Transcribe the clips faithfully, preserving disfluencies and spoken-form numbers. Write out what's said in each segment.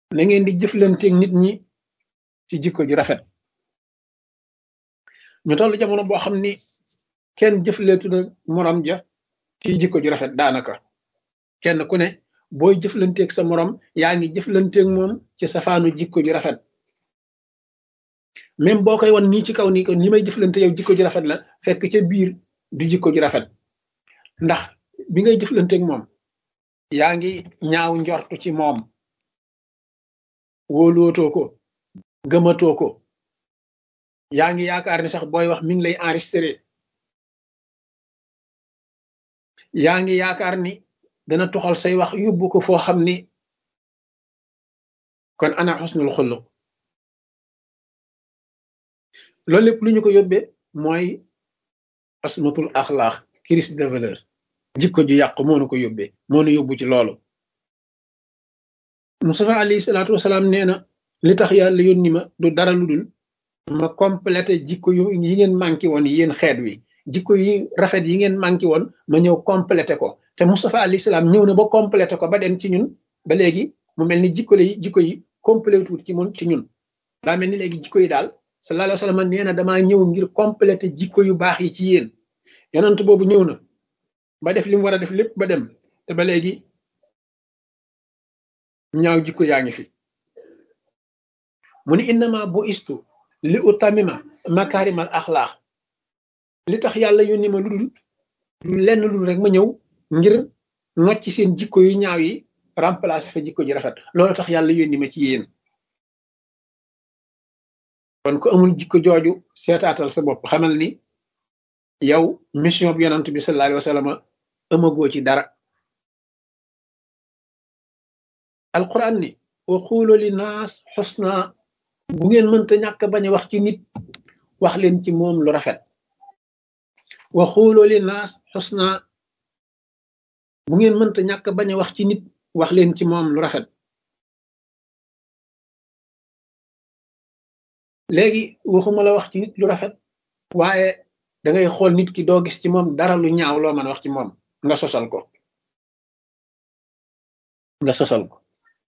na ngeen di jëflanteeg nit ñi ci jikko ju rafet ñu toll jamono boo xam ni kenn jëfleetu na morom ja ci jikko ju rafet daanaka kenn ku ne booy jëflanteeg sa morom yaa ngi jëflanteeg moom ci safaanu jikko ju rafet même boo koy won nii ci kaw nii ko ni may jëflante yow jikko ju rafet la fekk ca biir du jikko ju rafet ndax bi ngay jëflanteeg moom yaa ngi ñaaw njortu ci moom wóolootoo ko gëmatoo ko yaa ngi yaakaar ni sax booy wax mi ngi lay enregistré yaa ngi yaakaar ni dana toxal say wax yóbbu ko foo xam ni kon ana xusnul xuluq loolu lépp lu ñu ko yóbbee mooy asmatul axlaax crise de valeur jikko ju yàqu moo nu ko yóbbee moo nu yóbbu ci loolu Mustafa alayhi salaatu wasalaam nee na li tax yàlla yónni ma du dara lu dul ma complété jikko yu yi ngeen manqué woon yéen xeet wi jikko yi rafet yi ngeen manqué woon ma ñëw complété ko te Mustafa alayhi salaam ñëw na ba complété ko ba dem ci ñun ba léegi mu mel ni jikko yi jikko yi complété wut ci mun ci ñun daa mel ni léegi jikko yi daal sallallahu alayhi wa sallam nee na damaa ñëw ngir complété jikko yu baax yi ci yéen yonent boobu ñëw na ba def li mu war a def lépp ba dem te ba léegi ñaaw jikko yaa ngi fi mu ni innama bu istu li utamima makarimal axlaax li tax yàlla yónni ma lu dul lu lenn lu rek ma ñëw ngir nocc seen jikko yu ñaaw yi remplacer fa jikko ji rafet loolu tax yàlla yónni ma ci yéen kon ko amul jikko jooju seetaatal sa bopp xamal ni yow mission bi yonent bi sallallahu alayhi wa sallam amagoo ci dara alquran ni wa xuulu li naas xusna bu ngeen mënta ñàkk bañ a wax ci nit wax leen ci moom lu rafet wa xuulu li naas xusna bu ngeen mënta ñàkk bañ a wax ci nit wax leen ci moom lu rafet léegi waxuma la wax ci nit lu rafet waaye da ngay xool nit ki doo gis ci moom dara lu ñaaw loo mën a wax ci moom nga sosal ko nga sosal ko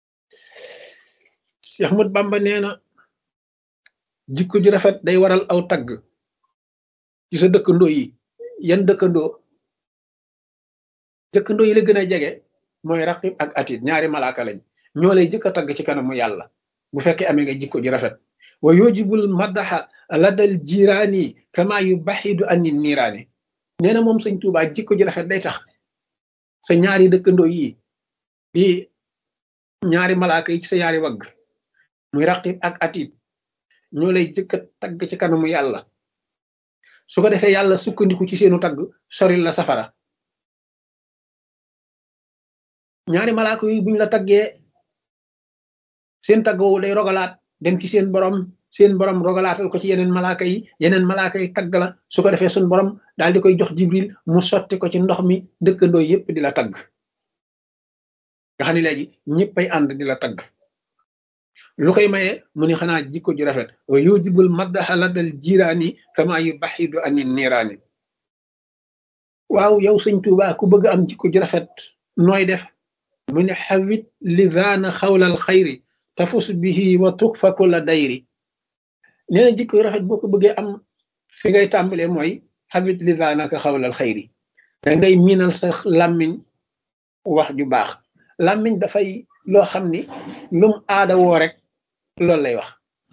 Cheikh Ahmad Bamba nee na jikko ju rafet day waral aw tagg ci sa dëkkandoo yi yan dëkkandoo dëkkandoo yi la gën a jege mooy raqib ak atid ñaari malaaka lañ ñoo lay jëkk a tagg ci kanamu yàlla bu fekkee amee nga jikko ju rafet wa yujibul madaxa ladal jiraani kama yu baxidu anni niiraani nee na moom sëñ Tuubaa jikko ju rafet day tax sa ñaari dëkkandoo yi di ñaari malaaka yi ci sa ñaari wagg muy raqib ak atid ñoo lay jëkk a tagg ci kanamu yàlla su ko defee yàlla sukkandiku ci seenu tagg soril la safara ñaari malaaka yi buñ la taggee seen tagg woowu day rogalaat dem ci seen borom seen borom rogalaatal ko ci yeneen malaaka yi yeneen malaaka yi tagg la su ko defee suñ borom daal di koy jox jibril mu sotti ko ci ndox mi dëkkandoo yépp di la tagg nga xam ne léegi ñëppay ànd di la tagg lu koy maye mu ni xanaa jikko ju rafet wa yujibul maddaxa ladal jiraani kama yu baxidu ani niiraani waaw yow sëñ Tuubaa ku bëgg am jikko ju rafet nooy def mu ne xawit lidaana xawlal xayri tafus bihi wa tukfa kulla dayri nee na jikko ju rafet boo ko bëggee am fi ngay tàmbalee mooy xawit lidaanaka xawlal xayri da ngay miinal sa làmmiñ wax ju baax làmmiñ dafay loo xam ni lum aada woo rek loolu lay wax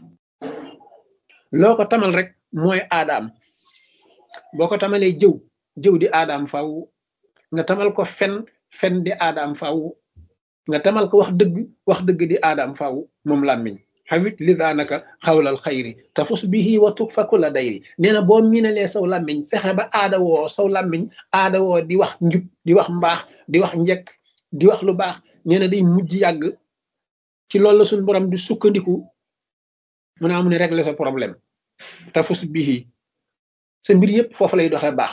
loo ko tamal rek mooy aadaam boo ko tamalee jëw jëw di aadaam faw nga tamal ko fen fen di aadaam faw nga tamal ko wax dëgg wax dëgg di aadaam faw moom làmmiñ xawit lidaanaka xawlal xayri tafus bihi wa tukfa kulla dayri nee na boo miinalee saw làmmiñ fexe ba aada woo saw làmmiñ aada woo di wax njub di wax mbaax di wax njekk di wax lu baax nee na day mujj yàgg ci loolu la suñ borom di sukkandiku mu ne amu ne régler sa problème tafus bihi sa mbir yëpp foofu lay doxee baax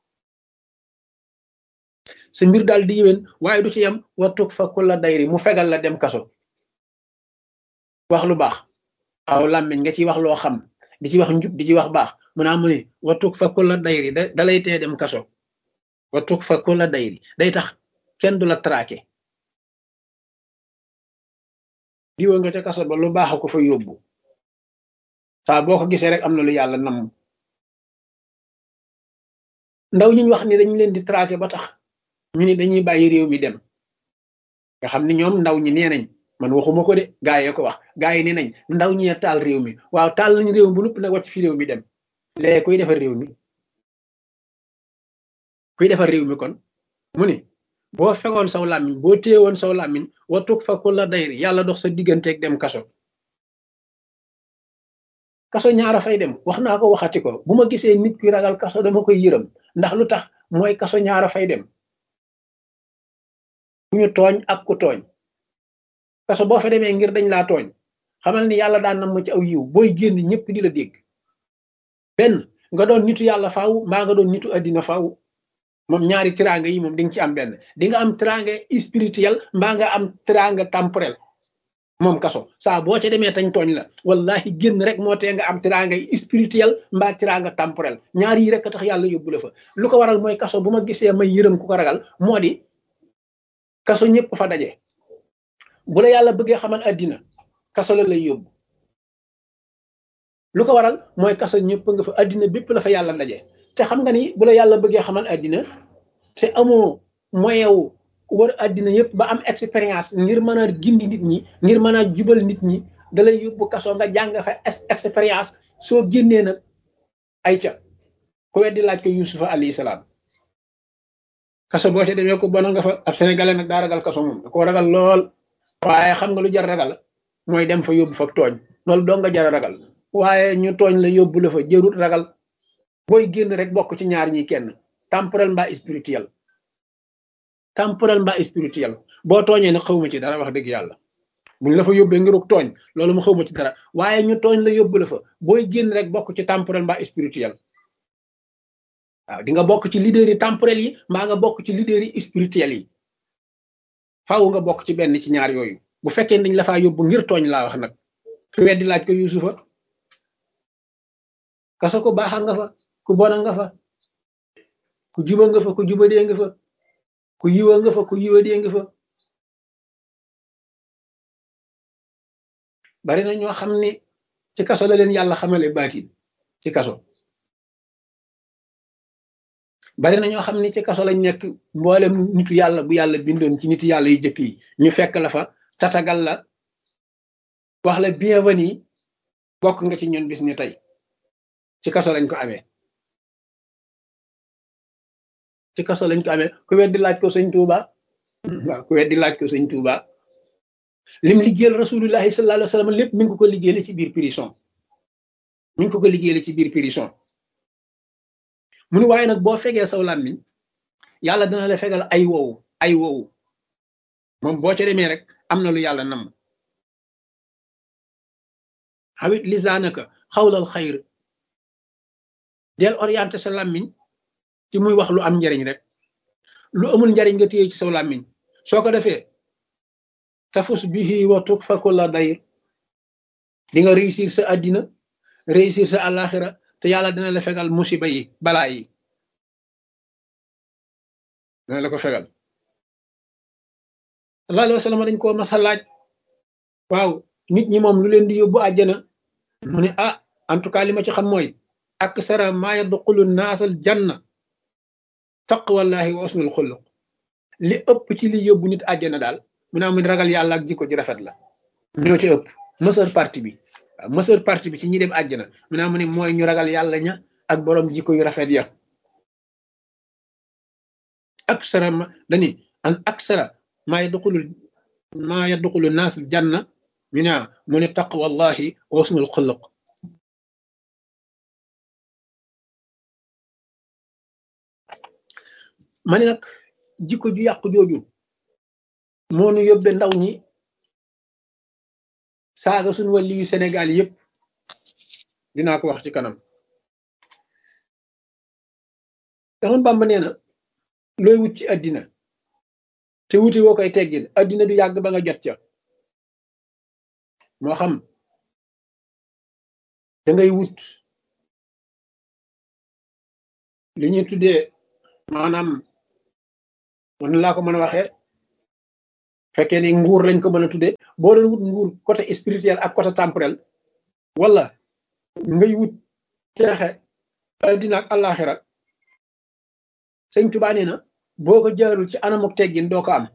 sa mbir daal di yéwén waaye du ci yem wattuk fa kulla dayri mu fegal la dem kaso wax lu baax aw làmmiñ nga ci wax loo xam di ci wax njub di ci wax baax mu ne amu ne wattuk fa kulla dayri da dalay tee dem kaso wattuk fa kulla dayri day tax kenn du la traqué diwa nga ca kaso ba lu baax ko fa yóbbu saa boo ko gisee rek am na lu yàlla nam. ndaw ñi ñu wax ni dañu leen di traqué ba tax ñu ni dañuy bàyyi réew mi dem nga xam ni ñoom ndaw ñi nee nañ man waxuma ko de gaa yi ko wax gaa yi nee nañ ndaw ñi taal réew mi waaw taal nañ réew mi bu nupp nag wàcc fi réew mi dem léegi kuy defar réew mi kuy defar réew mi kon mu ni boo fegoon saw làmmiñ boo téyewoon saw làmmiñ watuk fa ku la dayri yàlla dox sa digganteeg dem kaso kaso ñaara fay dem wax naa ko waxati ko bu ma gisee nit ki ragal kaso dama koy yërëm ndax lu tax mooy kaso ñaara fay dem ku ñu tooñ ak ku tooñ kaso boo fa demee ngir dañ laa tooñ xamal ni yàlla daan na ma ci aw yiw booy génn ñëpp di la dégg benn nga doon nitu yàlla faaw mbaa nga doon nitu addina faaw moom ñaari tiraanga yi moom di nga ci am benn di nga am tiraanga spirituel mbaa nga am tiraanga temporel moom kaso saa boo ca demee tañ tooñ la wallahi génn rek moo tee nga am tiraanga spirituel mbaa tiraanga temporel ñaar yi rek a tax yàlla yóbbu la fa lu ko waral mooy kaso bu ma gisee may yërëm ku ko ragal moo di kaso ñëpp fa daje bu la yàlla bëggee xamal addina kaso la lay yóbbu lu ko waral mooy kaso ñëpp nga fa addina bépp la fa yàlla daje te xam nga ni bu la yàlla bëggee xamal addina te amoo moyewu wër addina yëpp ba am expérience ngir mën a gindi nit ñi ngir mën a jubal nit ñi da lay yóbbu kaso nga jàng fa expérience soo génnee nag ay ca ku weddi laaj ko Yusufa alayhi salaam kaso boo ca demee ko bon nga fa ab sénégalais nag daa ragal kaso moom da koo ragal lool waaye xam nga lu jar ragal mooy dem fa yóbbu fa tooñ loolu doo nga jar ragal waaye ñu tooñ la yóbbu la fa jërut ragal booy génn rek bokk ci ñaar ñi kenn temporel mbaa spirituel temporel mbaa spirituel boo tooñee nag xawma ci dara wax dëgg yàlla buñ la fa yóbbee ngiruk tooñ loolu mu xawma ci dara waaye ñu tooñ la yóbbu la fa booy génn rek bokk ci temporel mbaa spirituel waaw di nga bokk ci leader yi temporel yi mbaa nga bokk ci leader yi spirituel yi faaw nga bokk ci benn ci ñaar yooyu bu fekkee dañ la faa yóbbu ngir tooñ laa wax nag ku weddi laaj ko Yusufa kaso ko baaxa nga fa ku bona nga fa ku juba nga fa ku jubadee nga fa ku yiwa nga fa ku yiwadee nga fa bari na ñoo xam ni ci kaso la leen yàlla xamale baatin ci kaso bari na ñoo xam ni ci kaso lañ nekk mboolem nitu yàlla bu yàlla bindoon ci nitu yàlla yu jëkk yi ñu fekk la fa tatagal la wax la bienvenue bokk nga ci ñun bis ni tey ci kaso lañ ko amee ci kaso lañ ko amee ku weddi laaj ko sëñ Tuuba waaw ku weddi laaj ko sëñ Tuuba lim liggéeyal rasulullahi sallallahu alayhi wa sallam lépp mi ngi ko ko liggéeyal ci biir prison mi ngi ko ko liggéeyal ci biir prison mu ni waaye nag boo fegee saw làmmiñ yàlla dana la fegal ay wowu ay wowu moom boo ca demee rek am na lu yàlla nam xawit lisaanaka xawlal xayr del orienté sa làmmiñ ci muy wax lu am njariñ rek lu amul njariñ nga téye ci saw làmmiñ soo ko defee tafus bihi wa tukfa kulla dayr di nga réussir sa àddina réussir sa àllaaxira te yàlla dina la fegal musiba yi balaa yi dina la ko fegal sallallahu alayhi wa sallam dañ koo masa laaj waaw nit ñi moom lu leen di yóbbu àjjana mu ne ah en tout cas li ma ci xam mooy aksara maa yadxulu naasal janna taqwallahi wa usnul xuluq li ëpp ci li yóbbu nit àjjana daal mu naa mun ragal yàlla ak jikko ji rafet la ñoo ci ëpp mësër parti bi waaw mësër parti bi ci ñi dem àjjana mu naa mu ne mooy ñu ragal yàlla ña ak borom jikko yu rafet ya aksara ma dani an aksara maa yadxulu maa yadxulu naasal janna mi naa mu ne taqwallahi wa usnul xuluq ma ne nag jikko ju yàqu jooju moo nu yóbbe ndaw ñi saaga suñu wàlli yu Sénégal yëpp dinaa ko wax ci kanam taxoon Bàmba nee na looy wut ci àddina te wuti woo koy teggin àddina du yàgg ba nga jot ca moo xam da ngay wut li ñuy tuddee maanaam man laa ko mën a waxee fekkee ni nguur lañ ko mën a tuddee boo doon wut nguur côté spirituel ak côté temporel wala ngay wut teexe addina ak àllaaxira sëñ Tuubaa nee na boo ko jaarul ci anamuk teggin doo ko am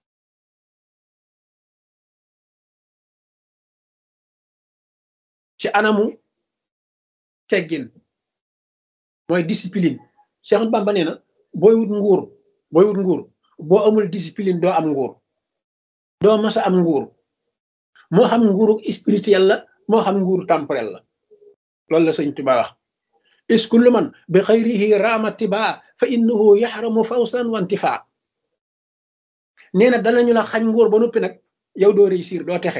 ci anamu teggin mooy discipline Cheikh Bamba nee na booy wut nguur booy wut nguur boo amul discipline doo am nguur doo masa am nguur moo xam nguuru spirituel la moo xam nguuru temporel la loolu la sëñ Tuubaa wax is kullu man bi xayrihi raama tibaa fa innahu yaxramu fawsan wa intifaa nee na danañu la xañ nguur ba noppi nag yow doo réussir doo texe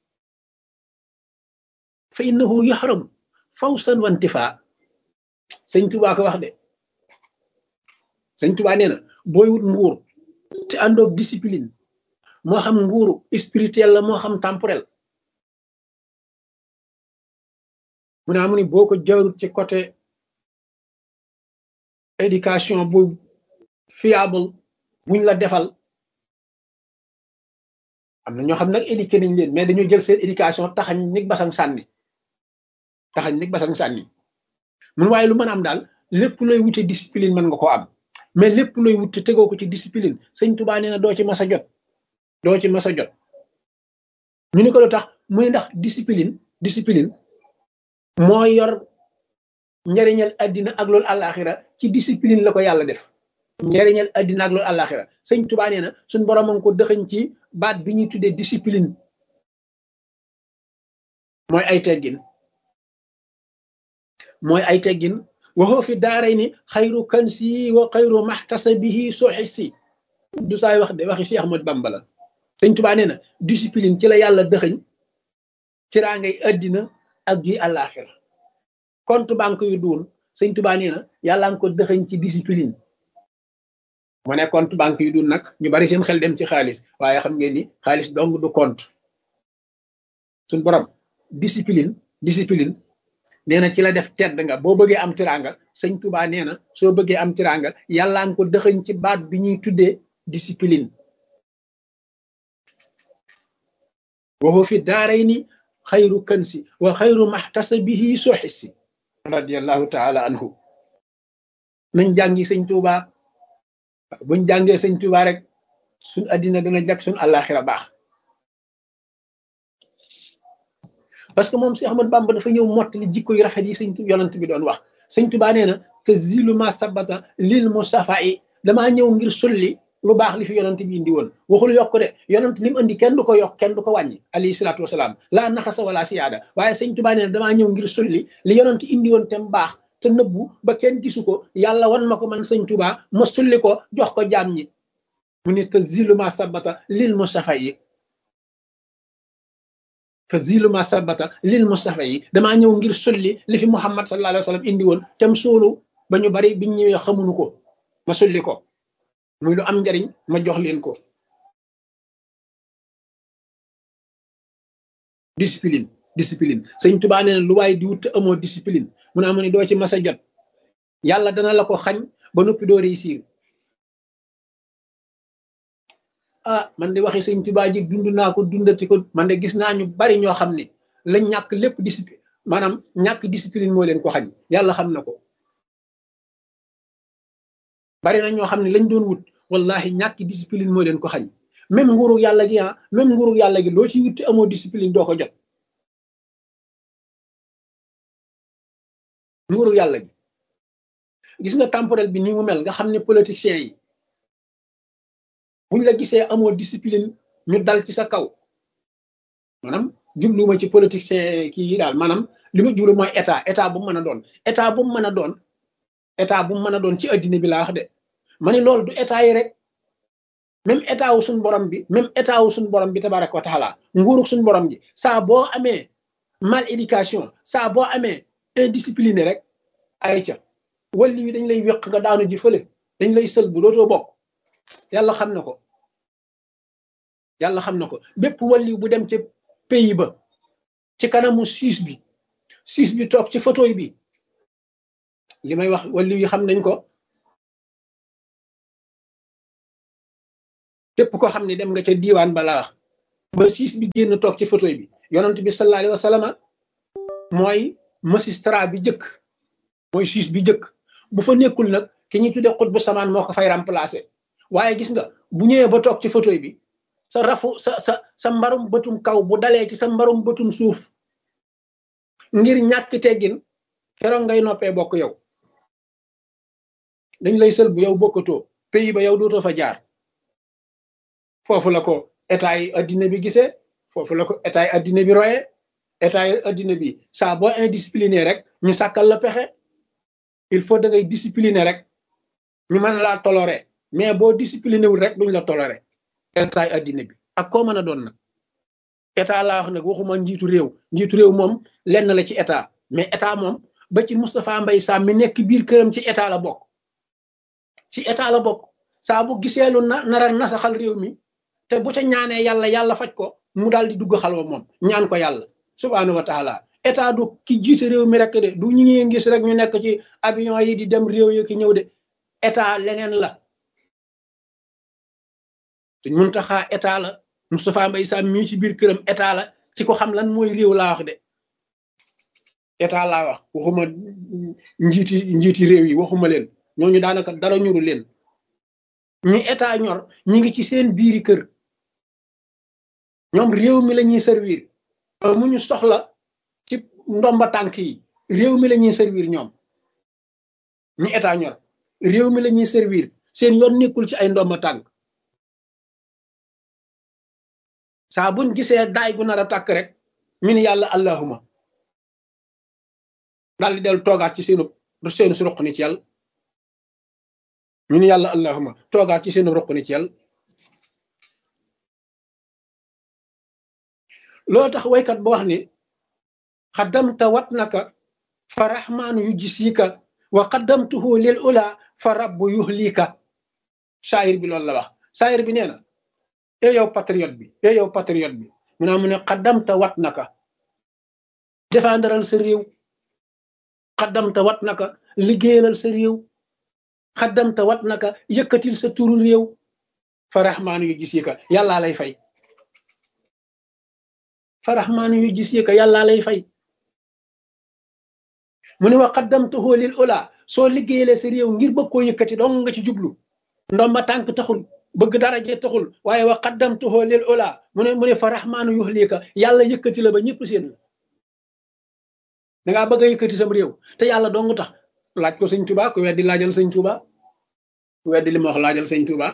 fa innahu yaxramu fawsan wa intifaa sëñ Tuubaa ko wax de sëñ Tuubaa nee na booy wut nguur te àndoog discipline moo xam nguuru spirituel la moo xam temporel mu ne amu ni boo ko jaarut ci côté éducation bu fiable buñ la defal am na ñoo xam nag éduqué nañ leen mais dañoo jël seen éducation taxañ nig basang sànni taxañ nig basang sànni mun waaye lu mën a am daal lépp looy wute discipline mën nga ko am mais lépp looy wute tegoo ko ci discipline sëñ Tuubaa nee na doo ci mas a jot doo ci mas a jot ñu ni ko lu tax mu ne ndax discipline discipline moo yor njariñal addina ak loolu àllaaxira ci discipline la ko yàlla def njariñal addina ak loolu àllaaxira sëñ Tuubaa nee na suñ borom a ngi ko dëxëñ ci baat bi ñuy tuddee discipline mooy ay teggin mooy ay teggin waxoo fi daaray ni xayru kansi wa xayru maxtasabihi soxisi du saay wax de waxi Cheikh Ahmad Bamba la sëñ Tuubaa nee na discipline ci la yàlla dëxëñ ci raa ngay addina ak ji àllaaxira compte banque yu duun sëñ Tuubaa nee na yàlla nga ko dëxëñ ci discipline mu ne compte banque yu duun nag ñu bari seen xel dem ci xaalis waaye xam ngeen ni xaalis dong du compte suñ borom discipline discipline nee na ci la def tedd nga boo bëggee am tiranga sëñ Tuubaa nee na soo bëggee am tiranga yàlla nga ko dëxëñ ci baat bi ñuy tuddee discipline waxu fi daaray ni xayru kansi wa xayru maxtasabihi soxisi radiallahu taala anhu nañ jàngi sëñ Tuubaa buñ jàngee sëñ Tuubaa rek suñ addina dana jag suñ àllaaxira baax parce que moom si Ahmad Bamba dafa ñëw mottali jikko yu rafet yi sëñ yonent bi doon wax sëñ Tuubaa nee na te zilu ma sabata lil mustafa yi damaa ñëw ngir sulli lu baax li fi yonent bi indi woon waxul yokk de yonent li mu indi kenn du ko yokk kenn du ko wàññi alayhi salaatu wasalaam laa naxasa wala siyaada waaye sëñ Tuubaa nee na damaa ñëw ngir sulli li yonent indi woon te mu baax te nëbbu ba kenn gisu ko yàlla wan ma ko man sëñ Tuubaa ma sulli ko jox ko jaam ñi mu ne te zilu ma sabata lil mustafa yi te zilu ma sabata lil mustafa yi damaa ñëw ngir sulli li fi Muhammad sallallahu alayhi wa sallam indi woon te mu suulu ba ñu bari biñ ñëwee xamuñu ko ma sulli ko muy lu am njariñ ma jox leen ko discipline discipline sëñ Tuubaa nee na lu waaye di wut amoo discipline mu ne amu ne doo ci mas a jot yàlla dana la ko xañ ba noppi doo réussir ah man de waxi sëñ Tuubaa ji dund naa ko dundati ko man de gis naa ñu bari ñoo xam ne lañ ñàkk lépp discipline maanaam ñàkk discipline moo leen ko xañ yàlla xam na ko bari na ñoo xam ne lañ doon wut wallahi ñàkk discipline moo leen ko xañ même nguuru yàlla gi ah même nguuru yàlla gi loo ci wuti amoo discipline doo ko jot nguuru yàlla gi gis nga temporel bi ni mu mel nga xam ne politiciens yi buñ la gisee amoo discipline ñu dal ci sa kaw maanaam jubluwuma ci politiciens kii yi daal maanaam li ma jublu mooy état état bu mu mën a doon état bu mu mën a doon état bu mu mën a doon ci addina bi laa wax de ma ne loolu du état yi rek même état wu suñ borom bi même état wu suñ borom bi tabaraka wa taala nguurug suñ borom gi saa boo amee mal éducation saa boo amee indiscipliné rek ay ca walli wi dañ lay wéq nga daanu ji fële dañ lay sël bu dootoo bokk yàlla xam na ko yàlla xam na ko bépp walli bu dem ci pays ba ci kanamu siis bi siis bi toog ci fauteuil bi li may wax walli yi xam nañ ko képp ko xam ne dem nga ca diiwaan ba la wax ba siis bi génn toog ci fauteuil bi yonent bi sallallahu alayhi wa sallam mooy magistrat bi jëkk mooy siis bi jëkk bu fa nekkul nag ki ñuy tuddee xut bu samaan moo ko fay remplacer waaye gis nga bu ñëwee ba toog ci fauteuil bi sa rafu sa sa sa mbarum bëtum kaw bu dalee ci sa mbarum bëtum suuf ngir ñàkk teggin keroog ngay noppee bokk yow dañ lay sël bu yow bokkatoo pays ba yow dootoo fa jaar foofu la ko état yi addina bi gisee foofu la ko état yi addina bi royee état yi addina bi saa boo indiscipliné rek ñu sàkkal la pexe il faut da ngay discipliné rek ñu mën laa toléré mais boo discipliné wul rek duñ la toléré état yi addina bi ak koo mën a doon nag état laa wax nag waxuma njiitu réew njiitu réew moom lenn la ci état mais état moom ba ci Moustapha Mbaye Sam mi nekk biir këram ci état la bokk ci état la bokk saa bu gisee lu na nara nasaxal réew mi te bu ca ñaanee yàlla yàlla faj ko mu daal di dugg xalwa moom ñaan ko yàlla subhaanahu wa taala état du ki jiite réew mi rek de du ñu ngi gis rek ñu nekk ci avion yi di dem réew yi ki ñëw de état leneen la Sëñ Muntaxa état la Moustapha Mbaye Sam mii ci biir këram état la ci ko xam lan mooy réew laa wax de état laa wax waxuma njiiti njiiti réew yi waxuma leen ñooñu daanaka dara ñuru leen ñi état ñor ñi ngi ci seen biiri kër ñoom réew mi la ñuy servir mu ñu soxla ci ndomba tànk yi réew mi la ñuy servir ñoom ñi état ñor réew mi la ñuy servir seen yoon nekkul ci ay ndomba tànk saa buñ gisee daay gu nar a tàkk rek ñu ni yàlla allahuma daal di dellu toogaat ci seenu seenu su roq ni ci yàlla ñu ni yàlla allahuma toogaat ci seenu roq ni ci yàlla loo tax waykat ba wax ni xaddamta wat naka fa rahmaanu yu jisika wa qaddamtuhu lil ula fa rabbu yuhlika saayir bi loolu la wax saayir bi nee na e yow patriote bi e yow patriote bi mu naa mu ne xaddamta wat naka défendral sa réew xaddamta wat naka liggéeyalal sa réew xaddamta wat naka yëkkatil sa turu réew fa rahmaanu yu jisika yàllaa lay fay fa rahmaanu yu jisika yàllaa lay fay mu ne wa qaddamtuhu lil ula soo liggéeyalee sa réew ngir bëgg koo yëkkati dong nga ci jublu ndomba tànk taxul bëgg daraje taxul waaye wa qaddamtuhu lil ula mu ne mu ne fa rahmaanu yuhlika yàlla yëkkati la ba ñëpp seen la dangaa bëgg a yëkkati sam réew te yàlla dong tax laaj ko sëñ Tuba ku weddi laajal sëñ Tuba ku weddi li ma wax laajal sëñ Tuba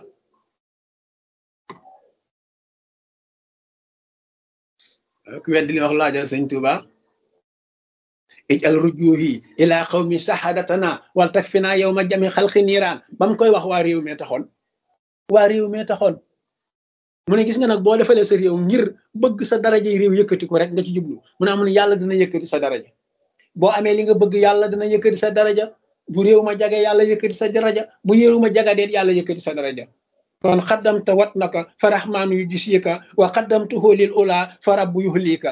ku weddi li ma wax laajal sëñ Tuba ijal rujuhi ila qawmi sahadatana wal takfina yawma jami xalqi niiraan ba mu koy wax waa réew mee taxoon waa réew mee taxoon mu ne gis nga nag boo defalee sa réew ngir bëgg sa daraja réew yëkkati ko rek nga ci jublu mu ne amul yàlla dina yëkkati sa daraja boo amee li nga bëgg yàlla dina yëkkati sa daraja bu réew ma jage yàlla yëkkati sa daraja bu réew ma jaga deet yàlla yëkkati sa daraja kon xaddamta wat naka fa rahmaanu yu jisika wa xaddamtuhu lil ula fa rabbu yuhlika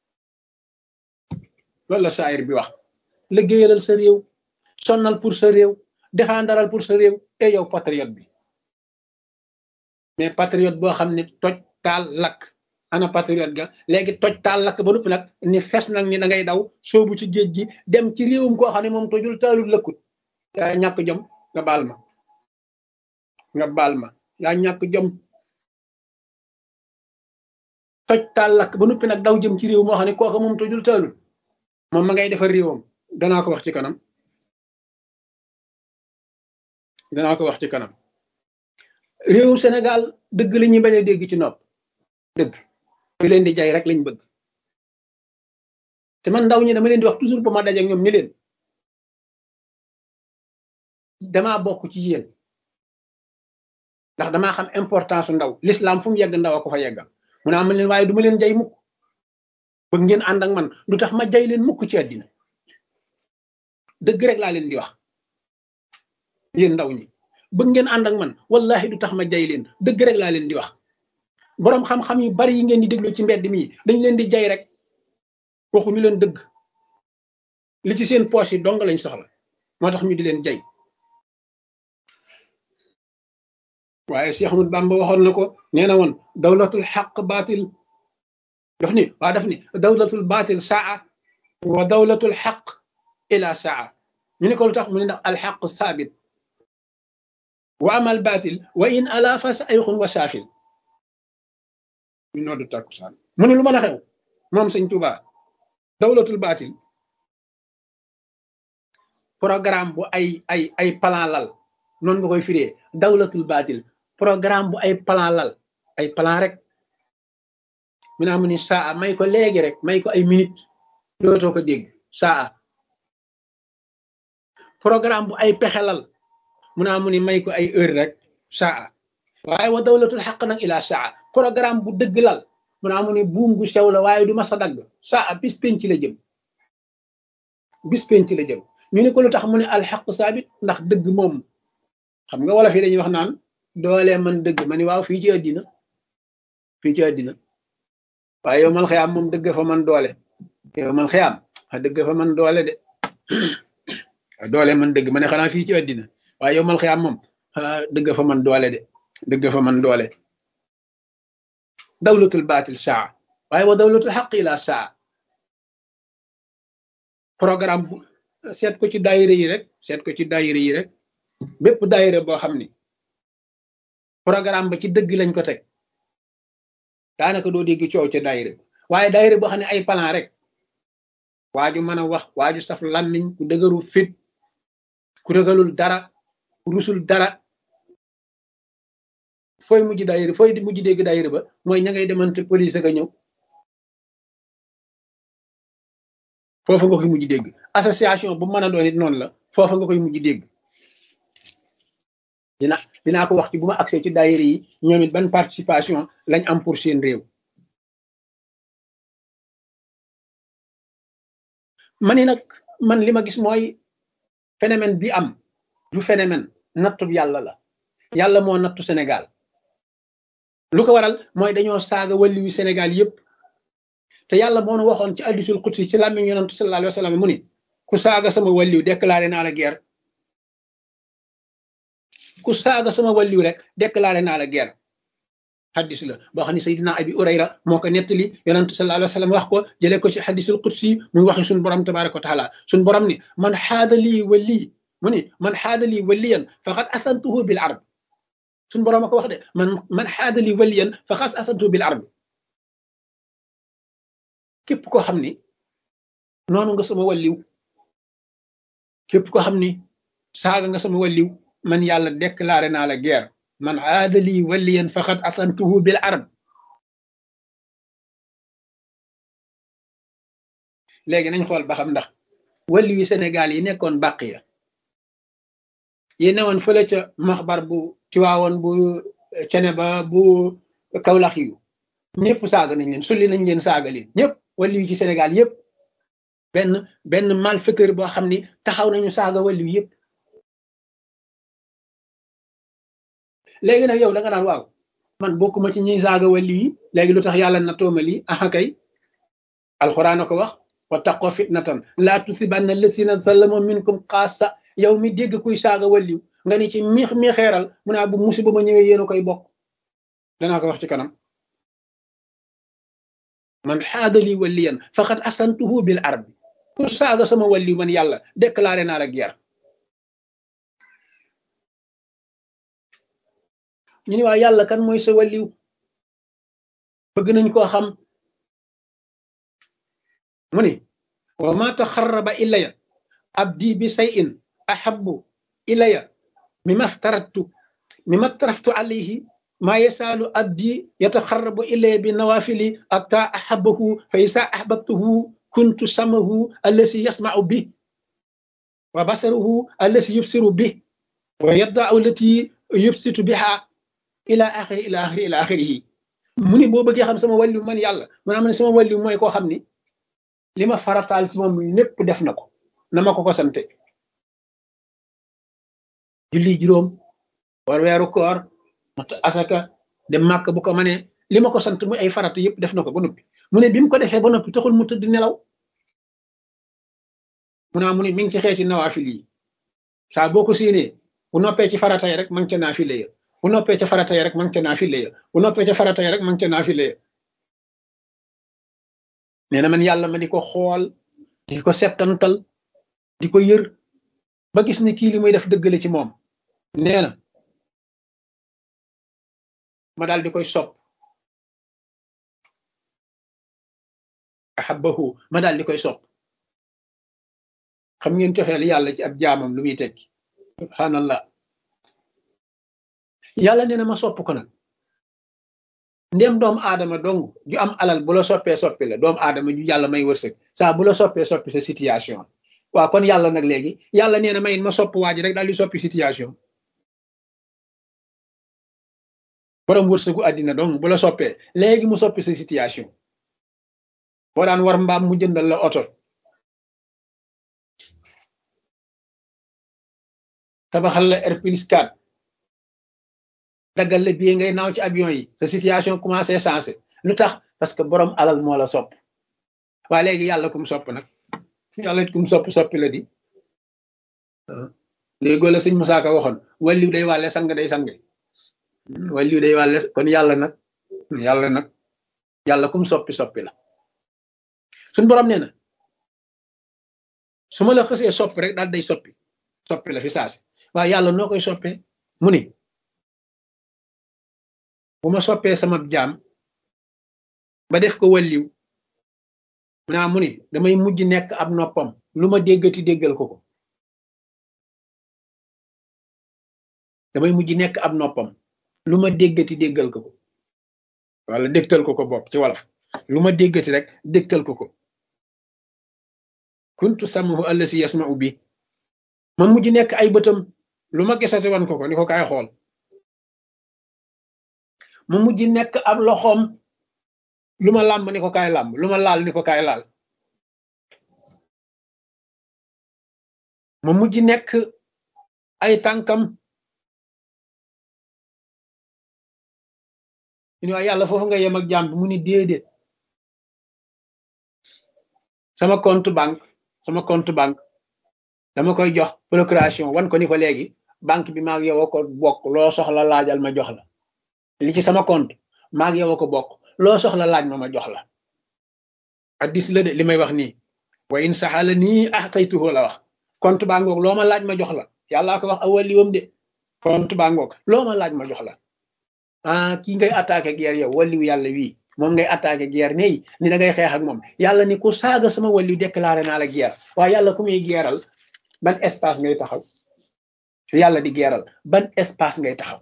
loolu la saayir bi wax liggéeyalal sa réew sonnal pour sa réew défendaral pour sa réew et yow patriote bi mais patriote boo xam ne toj taal lakk ana patriote ga léegi toj taal lakk ba noppi nag ni fes nag ni da ngay daw soobu ci géej gi dem ci réewum koo xam ne moom tojul taalul lëkkut yaa ñàkk jom nga baal ma nga baal ma yaa ñàkk jom toj taal lakk ba noppi nag daw jëm ci réew moo xam ne kooka moom tojul taalul moom ma ngay defar réewam danaa ko wax ci kanam danaa ko wax ci kanam réewum Sénégal dëgg la ñuy bañ a dégg ci nopp dëgg lu leen di jaay rek lañ bëgg te man ndaw ñi dama leen di wax toujours ba ma daje ak ñoom ni leen damaa bokk ci yéen ndax damaa xam importance su ndaw l'islam fu mu yegg ndaw a ko fa yeggal mu ne am leen waaye du ma leen jay mukk bëgg ngeen ànd ak man du tax ma jay leen mukk ci àddina dëgg rek laa leen di wax yéen ndaw ñi bëgg ngeen ànd ak man wallahi du tax ma jay leen dëgg rek laa leen di wax boroom xam-xam yu bari yi ngeen di déglu ci mbedd mi dañ leen di jay rek waxuñu leen dëgg li ci seen poche yi dong lañ soxla moo tax ñu di leen jay waaye Cheikh Ahmad Bamba waxoon na ko nee na woon dawlatul xaq baatil daf ni waa daf ni dawlatul baatil saa wa dawlatul xaq ila saa ñu ne ko lu tax mu ne ndax alxaq saabit wa amal baatil wa in ala fa sayxun wa saafil ñu noddu takkusaan mu ne lu mën a xew moom sëñ Tuubaa dawlatul baatil programme bu ay ay ay plan lal noonu nga koy firee dawlatul baatil programme bu ay plan lal ay plan rek mu naa mu ni saa may ko léegi rek may ko ay minute dootoo ko dégg saa programme bu ay pexelal mu naa mu ni may ko ay heure rek saa waaye wa dawlatul xaq nag ila saa programme bu dëgg lal mu naa mu ni buum gu sew la waaye du ma sa dagg saa bis penc la jëm bis penc la jëm ñu ne ko lu tax mu ne alxaq saabit ndax dëgg moom xam nga wala fii dañuy wax naan doole man dëgg ma ni waaw fii ci àddina fii ci àddina waaye yow mal xiyaam moom dëgg fa man doole yow mal xiyaam a dëgg fa man doole de doole man dëgg ma ne xanaa fii ci àddina waaye yow mal xiyaam moom dëgg fa man doole de dëgg fa man doole dawlatul baatil saa waaye wa dawlatul xaq ila saa programme bu seet ko ci daayira yi rek seet ko ci daayira yi rek bépp daayira boo xam ni programme ba ci dëgg lañ ko teg daanaka doo dégg coow ca daayira waaye daayira boo xam ne ay plan rek waaju mën a wax waaju saf làmmiñ ku dëgëru fit ku ragalul dara ku rusul dara fooy mujj daayira fooy mujj dégg daayira ba mooy ña ngay demante police ga ñëw foofa nga koy mujj dégg association bu mën a doon it noonu la foofa nga koy mujj dégg dina dinaa ko wax ci bu ma accès ci daayira yi ñoom it ban participation lañ am pour seen réew ma ni nag man li ma gis mooy phénomène bi am du phénomène nattu yàlla la yàlla moo nattu Sénégal lu ko waral mooy dañoo saaga wàlliwu Sénégal yépp te yàlla moo nu waxoon ci hadiisul qudsi ci làmmiñ yonent sallallahu alayhi wa sallam mu ni ku saaga sama wàlliw déclaré naa la guerre ku saaga sama wàlliw rek déclaré naa la guerre hadis la boo xam ne Seydina Abi Urayra moo ko nettali yonent sallallahu alayhi wa sallam wax ko jëlee ko ci hadiisul qudsi muy waxi suñu borom tabaraka wa taala suñu borom ni man xaada lii wali mu ni man xaada lii waliyan faqad asantuhu bil arb suñu borom a ko wax de man man xaada lii waliyan faqad asantuhu bil arb képp koo xam ni noonu nga sama wàlliw képp koo xam ni saaga nga sama wàlliw man yàlla déclaré naa la guerre man aadali waliyan faqad asantuhu bil arb léegi nañ xool ba xam ndax wàlliw yi Sénégal yi nekkoon bàq ya yi newoon fële ca maxbar bu Tiwaawoon bu Ceneba bu Kawlax yu ñëpp saaga nañ leen sulli nañ leen saaga leen ñëpp wàlliw ci Sénégal yëpp benn benn malfaiteur boo xam ni taxaw nañu saaga wàlliw yëpp léegi nag yow da nga naan waaw man bokkuma ci ñuy saaga wàlliw yi léegi lu tax yàlla na tooma lii aha kay alxuraan a ko wax wa taqoo fitnatan laa tusibanna allasina zalamu minkum xaasa yow mi dégg kuy saaga wàlliw nga ni ci miix mi xeeral mu naa bu musiba ma ñëwee yéen a koy bokk danaa ko wax ci kanam man xaadali waliyan faqad asantuhu bil arbi ku saaga sama wàlliw man yàlla déclaré naa la guerre ñu ni waa yàlla kan mooy sa wàlliw bëgg nañ koo xam mu ni wa ma taxarraba ilaya abdi bi sayin ahabbu ilaya mimma aftaratu mimma aftaraftu alayhi ما يسال أبدي يتقرب إلي بنوافل أتى أحبه فإذا أحببته كنت سمعه الذي يسمع به وبصره الذي يبصر به ويده التي يبسط بها إلى آخر إلى آخر إلى آخره mu ni boo bëggee xam sama wàlliw man yàlla man am ne sama wàlliw mooy koo xam ni li ma farataal ci moom lépp def na ko na ma ko ko sante julli juróom war weeru koor mat asaka dem màkk bu ko mënee li ma ko sant muy ay farata yëpp def na ko ba noppi mu ne bi mu ko defee ba noppi taxul mu tëdd nelaw mu naa mu ne mi ngi ci xeeti nawaafil yi saa boo ko séenee bu noppee ci farata yi rek ma ngi ca naafile ya bu noppee ca farata ya rek ma ngi ca naafile ya bu noppee ca farata ya rek ma ngi ca naafile ya nee na man yàlla ma di ko xool di ko settantal di ko yër ba gis ni kii li muy def dëggale ci moom nee na ma daal di koy sopp ahabbahu ma daal di koy sopp xam ngeen cofeel yàlla ci ab jaamam lu muy tekki subhanallah yàlla nee na ma sopp ko nag ndem doomu aadama dong ju am alal bu la soppee soppi la doomu aadama ju yàlla may wërsëg saa bu la soppee soppi sa situation waaw kon yàlla nag léegi yàlla nee na mayin ma sopp waa ji rek daal di soppi situation borom wërsëgu àddina dong bu la soppee léegi mu soppi sa situation boo daan war mbaam mu jëndal la oto tabaxal la R plus quatre daggal la bii ngay naaw ci avion yi sa situation commencé sensé lu tax parce que borom alal moo la sopp waaye léegi yàlla kum sopp nag yàlla kum sopp soppi la di léegoo la sëñ Musaa Ka waxoon wàlliw day wàlle sang day sange wàlliw day wàlle kon yàlla nag yàlla nag yàlla kum soppi soppi la suñ borom nee na su ma la xësee soppi rek daal day soppi soppi la fi saasi waaye yàlla noo koy soppee mu ni bu ma soppee sama jaam ba def ko wàlliw mu naa mu ni damay mujj nekk ab noppam lu ma déggati déggal ko ko damay mujj nekk ab noppam lu ma déggati déggal ko ko wala dégtal ko ko bopp ci wolof lu ma déggati rek dégtal ko ko kuntu samahu allasi yasma'u bi ma mujj nekk ay bëtam lu ma gisati wan ko ko ni ko kaay xool ma mujj nekk ab loxoom lu ma làmb ni ko kaay làmb lu ma laal ni ko kaay laal ma mujj nekk ay tànkam ñu ne yàlla foofu nga yem ak jàmm bi mu ni déedéet sama compte banque sama compte banque dama koy jox procuration wan ko ni ko léegi banque bi maag yow a ko bokk loo soxla laajal ma jox la li ci sama compte maag yow a ko bokk loo soxla laaj ma ma jox la addis la de li may wax nii wa in saxala nii axtaytuhu la wax compte baa ngoog loo ma laaj ma jox la yàllaa ko wax awaliwam de compte baa ngoog loo ma laaj ma jox la ah kii ngay attaqué guerre yow waliw yàlla wii moom ngay attaqué guerre nii ni da ngay xeex ak moom yàlla ni ku saaga sama waliw déclaré naa la guerre waaye yàlla ku muy geeral ban espace ngay taxaw yàlla di geeral ban espace ngay taxaw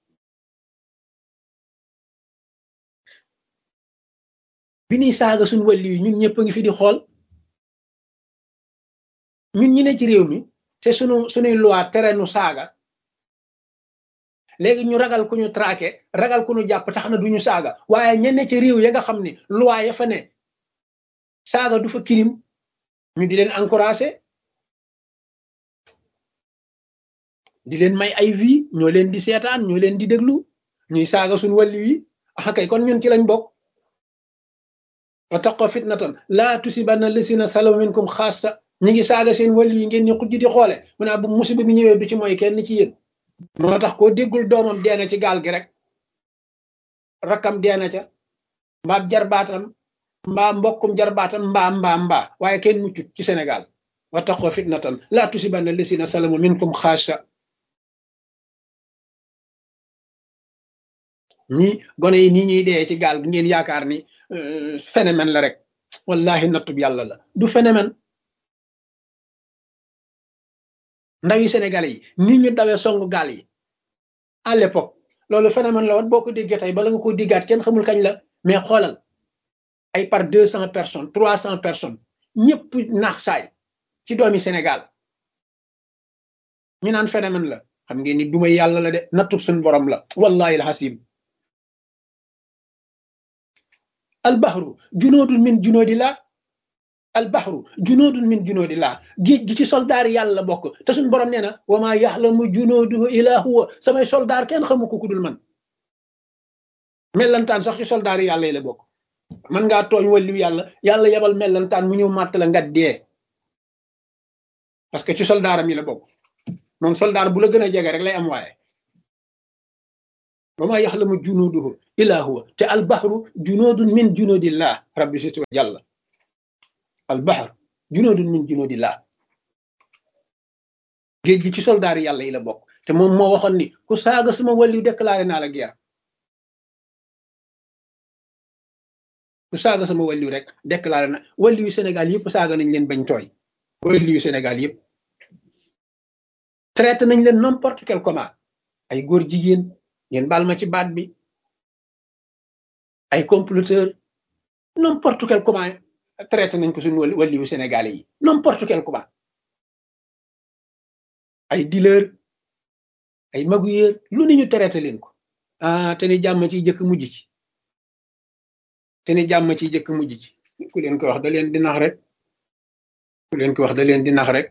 bi ñuy saaga suñ wàlli yi ñun ñëpp a ngi fi di xool ñun ñi ne ci réew mi te sunu sunuy loi tere nu saaga léegi ñu ragal ku ñu traqué ragal ku ñu jàpp tax na duñu saaga waaye ñenn ci réew ya nga xam ne loi ya fa ne saaga du fa kirim ñu di leen encouragé di leen may ay vie ñoo leen di seetaan ñoo leen di déglu ñuy saaga suñ wàlli yi ah kay kon ñun ci lañ bokk wattaqoo fitnatan laa tusibanna lasina salamu minkum xaassa ñi ngi saaga seen wàlli yi ngeen ni xujj di xoole mu ne bu musiba bi ñëwee du ci mooy kenn ci yéen moo tax koo déggul doomam deena ci gaal gi rek rakkam deena ca mbaa jarbaatam mbaa mbokkum jarbaatam mbaa mbaa mbaa waaye kenn muccut ci Sénégal wattaqoo fitnatan laa tusibanna lasina salamu minkum xaassa ñi gone yi nii ñuy dee ci gaal gi ngeen yaakaar ni phénomène la rek wallahi nattub yàlla la du phénomène ndawi sénégalais yi nii ñu dawee songu gaal yi à l'époque loolu phénomène la woon boo ko déggee tey bala nga ko diggaat kenn xamul kañ la mais xoolal ay par deux cent personnes trois cent personnes ñëpp naax saay ci doomi Sénégal ñu naan phénomène la xam ngeen ni duma yàlla la de nattub suñ borom la wallahi alhasim albahru junoodun min junoodillah albahru junoodun min junoodillah géej gi ci soldaar yàlla bokk te suñ borom nee na wa maa yaxlamu junooduhu illaa huwa samay soldaar kenn xamu ko ku dul man mellantaan sax ci soldaar yàlla yi la bokk man ngaa tooñ wàlliw yàlla yàlla yebal mellantaan mu ñëw màtt la nga dee parce que ci soldaaram yi la bokk moom soldaar bu la gën a jege rek lay am waaye wa maa yaxlamu junuuduhu illaa huwa te albahru junuudun min junuudillah rabbi situ wa jàlla albahru junuudun min junuudillah géej gi ci soldaari yàlla yi la bokk te moom moo waxoon ni ku saaga sama wàlliw déclaré naa la guerre ku saaga sama wàlliw rek déclaré na wàlliwu Sénégal yëpp saaga nañ leen bañ tooy wàlliwu Sénégal yëpp traité nañ leen n'importe quel comment ay góor jigéen ngeen baal ma ci baat bi ay comploteur n'importe quel comment traité nañ ko suñu wàlliwu Sénégalais yi n'importe quel comment ay dealer ay magouilleur lu ni ñu traité leen ko ah te ni jàmm ci jëkk mujj ci te ni jàmm ci jëkk mujj ci ku leen ko wax da leen di nax rek ku leen ko wax da leen di nax rek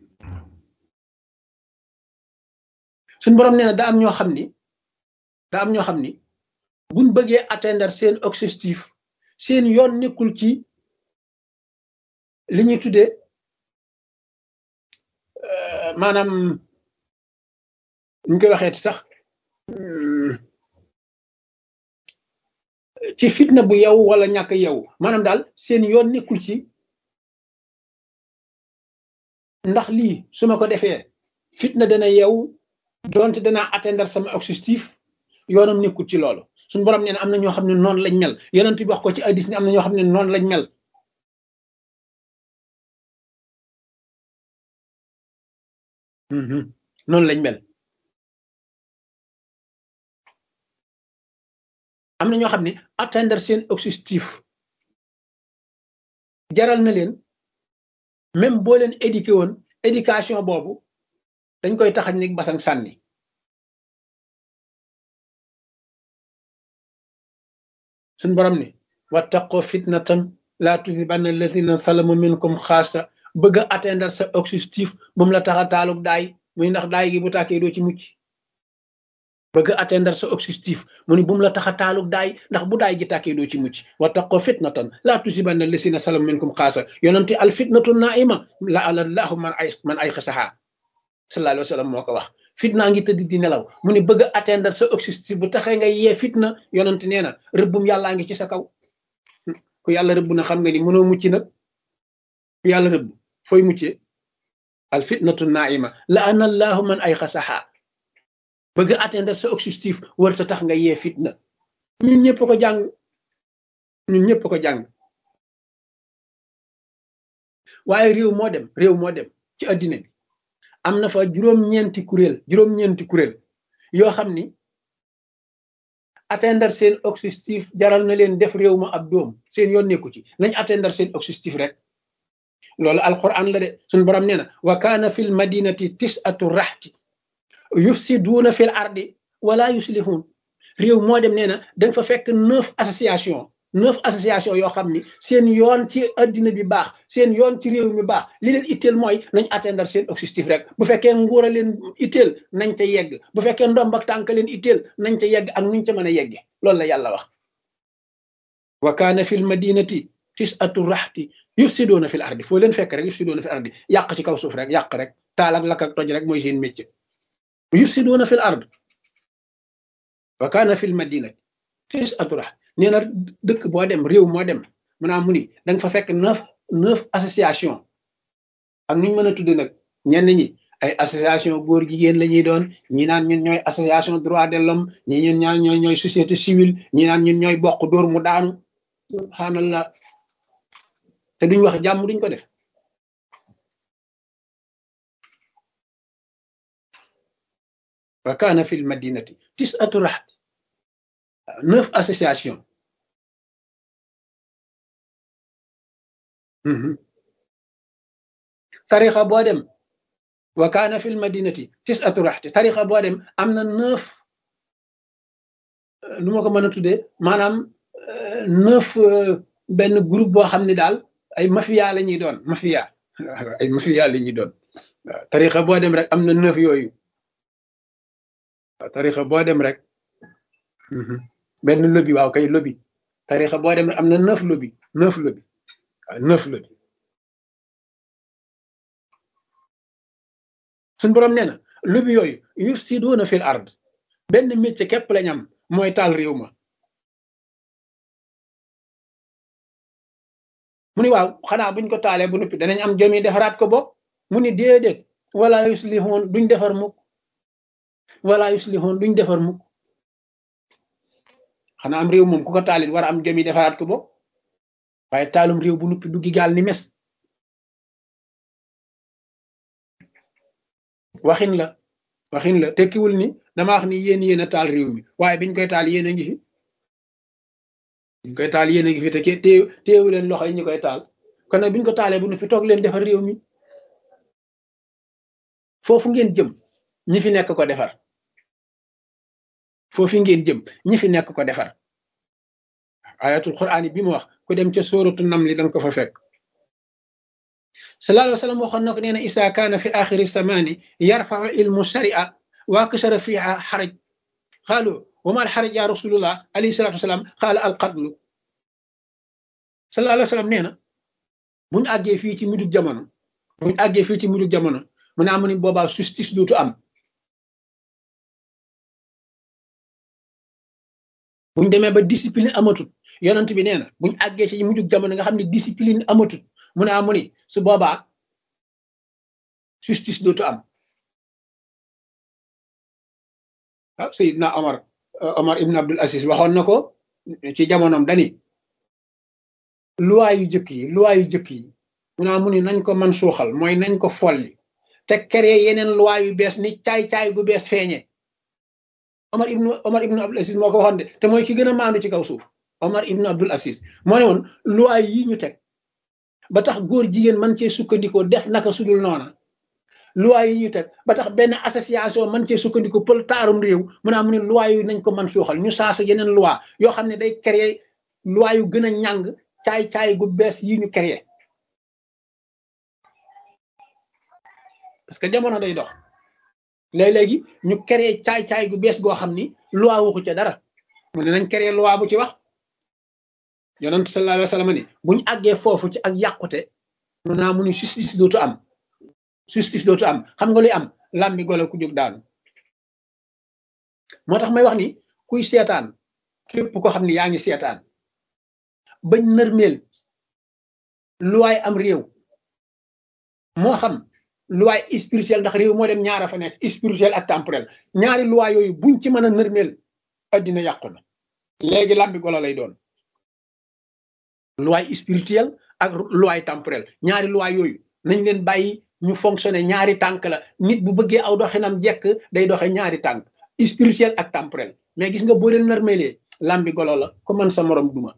suñu borom nee na da am ñoo xam ni da am ñoo xam ni buñ bëggee atteindre seen objectif seen yoon nekkul ci li ñuy tuddee maanaam ñu koy waxeeti sax ci fitna bu yow wala ñàkk yow maanaam daal seen yoon nekkul ci ndax lii su ma ko defee fitna dana yow donte danaa atteindre sama objectif yoonam nekkul ci loolu suñu borom nee na am na ñoo xam ne noonu lañ mel yonent bi wax ko ci hadiis ni am na ñoo xam ne noonu lañ mel noonu lañ mel am na ñoo xam ne atteindre seen objectif jaral na leen même boo leen éduqué woon éducation boobu dañ koy taxañ ni basang sànni suñ borom ni wattaqoo fitnatan laa tusibanna allazina zalamu minkum xaasa bëgg a atteindre sa objectif bu mu la tax a taalug daay muy ndax daay gi bu tàkkee doo ci mucc bëgg a atteindre sa objectif mu ni bu mu la tax a taalug daay ndax bu daay gi tàkkee doo ci mucc wattaqoo fitnatan laa tusibanna allazina zalamu minkum xaasa yonente al fitnatu naima la alallahu man ay man ay xasaha sallallahu alayhi wa sallam moo ko wax fitna ngi tëdd di nelaw mu ni bëgg a atteindre sa objectif bu taxee nga yee fitna yonente nee na rëbbum yàllaa ngi ci sa kaw ku yàlla rëbb na xam nga ni mënoo mucc nag ku yàlla rëbb fooy muccee al fitnatu naima la anallahu man ay xasaha bëgg a atteindre sa objectif warta tax nga yee fitna ñun ñëpp ko jàng ñun ñëpp ko jàng waaye réew moo dem réew moo dem ci addina bi am na fa juróom-ñeenti kuréel juróom-ñeenti kuréel yoo xam ni atteindre seen objectif jaral na leen def réew ma ab doom seen yoon nekku ci nañ atteindre seen objectif rek loolu alquran la de suñu borom nee na wa kaana fil madinati tis'atu raxti yufsiduuna fil ardi wala yuslihun réew moo dem nee na danga fa fekk neuf association neuf association yoo xam ni seen yoon ci addina bi baax seen yoon ci réew mi baax li leen itteel mooy nañ atteindre seen objectif rek bu fekkee nguur a leen itteel nañ ca yegg bu fekkee ndomb ak tànk leen itteel nañ ca yegg ak nuñ ca mën a yegge loolu la yàlla wax wa kaana fil madinati tis'atu raxti yufsiduuna fil ardi foo leen fekk rek yufsiduuna fil ardi yàq ci kaw suuf rek yàq rek taal ak lakk ak toj rek mooy seen métier yufsiduuna fil ard wa kaana fil madinati tis'atu raxti nee na dëkk boo dem réew moo dem maanaam mu ni da nga fa fekk neuf neuf association ak nuñ mën a tudde nag ñenn ñi ay association góor jigéen la ñuy doon ñi naan ñun ñooy association droit de l'homme ñi ñun ñaan ñooy ñooy société civile ñi naan ñun ñooy bokk dóor mu daanu subhanallah te duñ wax jàmm duñ ko def wa kaana fil madinati tis'atu raxti neuf association tarixa boo dem wa kaana fil madinati tis'atu raxti tarixa boo dem am na neuf lu ma ko mën a tuddee maanaam neuf benn groupe boo xam ne daal ay mafia la ñuy doon mafia ay mafia la ñuy doon waaw tarixa boo dem rek am na neuf yooyu waaw tarixa boo dem rek benn lobby waaw kay lobby tarixa boo dem rek am na neuf lobby neuf lobby waaw neuf lobby suñ borom nee na lobby yooyu yufsiduuna fil ard benn métier képp lañ am mooy taal réew ma mu ni waaw xanaa buñ ko taalee bu noppi danañ am jomi defaraat ko bopp mu ni déedéet wala yuslihun duñ defar mukk wala yuslihun duñ defar mukk xanaa am réew moom ku ko taalit war a am jomi defaraat ko bopp waaye taalum réew bu noppi duggi gaal ni mes waxin la waxin la tekkiwul ni dama wax ni yéen yéen a taal réew mi waaye biñ koy taal yéen a ngi fi biñ koy taal yéen a ngi fi te ke téew téewu leen loxo yi ñu koy taal kon nag biñ ko taalee bu noppi toog leen defar réew mi foofu ngeen jëm ñi fi nekk ko defar foofu ngeen jëm ñi fi nekk ko defar ayatul quraan yi bi mu wax ku dem ca sóoratu namli danga ko fa fekk sallallahu alayhi wa sallam waxoon na ko nee na isa kaana fi axiri samaani yarfau ilmu sharia wa kasara fiha xaraj xaalu wa ma al xaraj ya rasulullah alayhi salatu wasalaam xaala al qatlu sallallahu alayhi wa sallam nee na buñ àggee fii ci mujjug jamono buñ àggee fii ci mujjug jamono mu ne amu ni boobaa justice dootu am buñ demee ba discipline amatut yonent bi nee na buñ àggee ci mujjug jamono nga xam ne discipline amatut mu ne amu ni su boobaa justice dootu am ah Seydina Omar Omar ibn Abdul Aziz waxoon na ko ci jamonoom dani loi yu jëkk yi loi yu jëkk yi mu ne amu ni nañ ko man suuxal mooy nañ ko folli te créé yeneen loi yu bees ni caay-caay gu bees feeñe Omar ibnu Omar ibnu Abdul Aziz moo ko waxoon de te mooy ki gën a maandu ci kaw suuf Omar ibnu Abdul Aziz moo ne woon loi yi ñu teg ba tax góor jigéen man cee sukkandikoo def naka sudul noona loi yi ñu teg ba tax benn association man cee sukkandikoo pël taarum réew mu naa mu ne loi yu nañ ko man suuxal ñu saasa yeneen loi yoo xam ne day créer loi yu gën a ñàng caay-caay gu bees yi ñu créer parce que jamono day dox léeg-léegi ñu créer caay-caay gu bees goo xam ni loi waxu ca dara mu ne nañ créer loi bu ci wax yonent sallallahu alayhi wa sallam ni buñ àggee foofu ci ak yàqute mu naa mu ni justice dootu am justice dootu am xam nga luy am làmbi golo ku jóg daanu moo tax may wax ni kuy seetaan képp ko xam ni yaa ngi seetaan bañ nërmeel luwaay am réew moo xam luwaay spirituel ndax réew moo dem ñaara fa nekk spirituel ak temporel ñaari luwaay yooyu buñ ci mën a nërmeel addina yàqu na léegi làmbi golo lay doon loi spirituelle ak loi temporelle ñaari loi yooyu nañ leen bàyyi ñu fonctionner ñaari tànk la nit bu bëggee aw doxinam jekk day doxe ñaari tànk spirituel ak temporel mais gis nga boo leen narmelee lambi golo la ko mën sa morom duma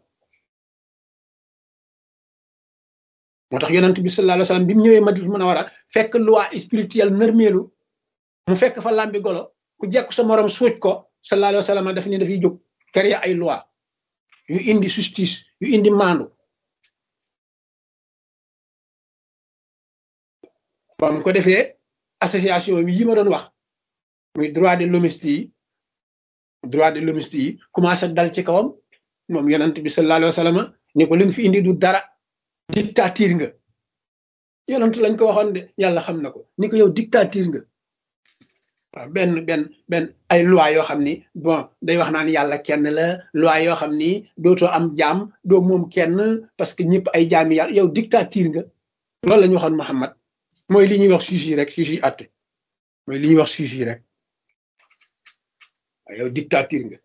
moo tax yonent bi sallallahu alayhi wasallam bi mu ñëwee Madina Munawwara fekk loi spirituelle narmeelu mu fekk fa lambi golo ku jekk sa morom suuj ko sallallahu alayhi wasallam daf ne dafay jóg créer ay loi yu indi justice yu indi maandu ba mu ko defee association yi ma doon wax muy droit de l'hommiste yi droit de l'hommiste yi commencé dal ci kawam moom yonent bi sallallahu alayhi wa sallam ni ko li nga fi indi du dara dictature nga yonent lañ ko waxoon de yàlla xam na ko ni ko yow dictature nga waaw benn benn benn ay loi yoo xam ni bon day wax naan yàlla kenn la loi yoo xam ni dootoo am jaam doo moom kenn parce que ñëpp ay jaami yàlla yow dictature nga loolu la ñu waxoon Muhammad mooy li ñuy wax juge yi rek juge yi àtte mooy li ñuy wax juge yi rek waaw yow dictature nga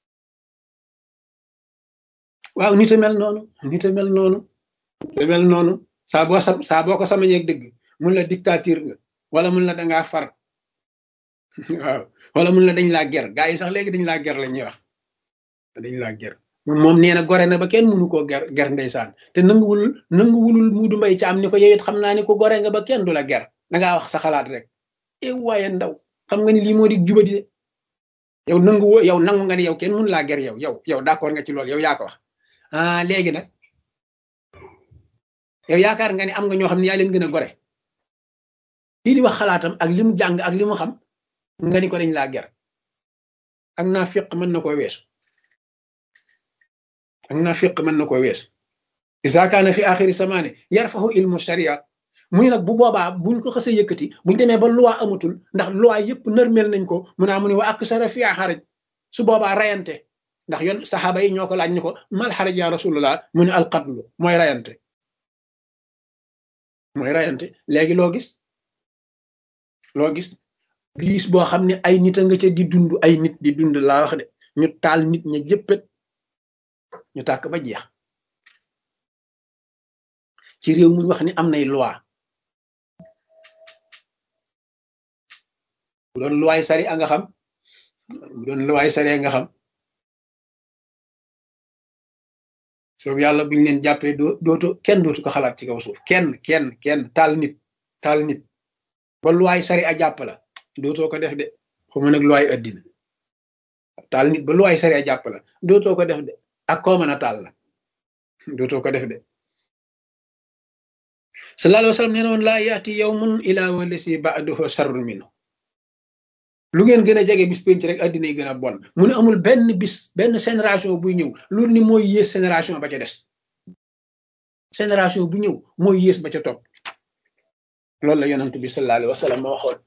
waaw nit a mel noonu nit a mel noonu nit a mel noonu saa boo sa saa boo ko samañeeg dëgg mun la dictature nga wala mun la dangaa far waaw wala mun la dañ laa ger gaa yi sax léegi dañ laa ger la ñuy wax dañ laa ger moom nee na gore na ba kenn mënu koo ger ger ndeysaan te nanguwul nanguwulul muudu mbay caam ni ko yow it xam naa ni ko gore nga ba kenn du la ger dangaa wax sa xalaat rek e waaye ndaw xam nga ni lii moo di jubadi de yow nangu woo yow nangu nga ni yow kenn mënu laa ger yow yow yow d'accord nga ci loolu yow yaa ko wax ah léegi nag yow yaakaar nga ni am nga ñoo xam ne yaa leen gën a gore kii di wax xalaatam ak li mu jàng ak li mu xam nga ni ko dañ laa ger ak naa fiq mën na koo weesu ak naa fiq mën na koo weesu isa kaana fi axiri samaane yarfahu ilmu sharia muy nag bu boobaa buñ ko xësee yëkkati buñ demee ba loi amatul ndax loi yëpp nërmeel nañ ko mu naa mu ne wa aksara fi xaraj su boobaa rayante ndax yoon saxaaba yi ñoo ko laaj ni ko mal xaraj ya rasulullah mu ne alqatlu mooy rayante mooy rayante léegi loo gis loo gis liis boo xam ne ay nit a nga ca di dund ay nit di dund laa wax de ñu taal nit ña jëppét ñu tàkk ba jeex ci réew mu wax ni am nay loi bu doon loi sari a nga xam bu doon loi sari a nga xam soobu yàlla buñu leen jàppee doo dootu kenn dootu ko xalaat ci kaw suuf kenn kenn kenn taal nit taal nit ba loi sari a jàpp la dootoo ko def de xuma nag loi addina taal nit ba loi sari a jàpp la dootoo ko def de ak koo mën a taal la dootoo ko def de sallallahu alayhi wa sallam nee na woon laa yaati yawmun ilaa walasi ba'dahu sharrun minhu lu ngeen gën a jege bis penc rek addina yi gën a bon mu ne amul benn bis benn génération buy ñëw loolu ni mooy yées génération ba ca des génération bu ñëw mooy yées ba ca topp loolu la yonent bi sallallahu alayhi wa sallam ma waxoon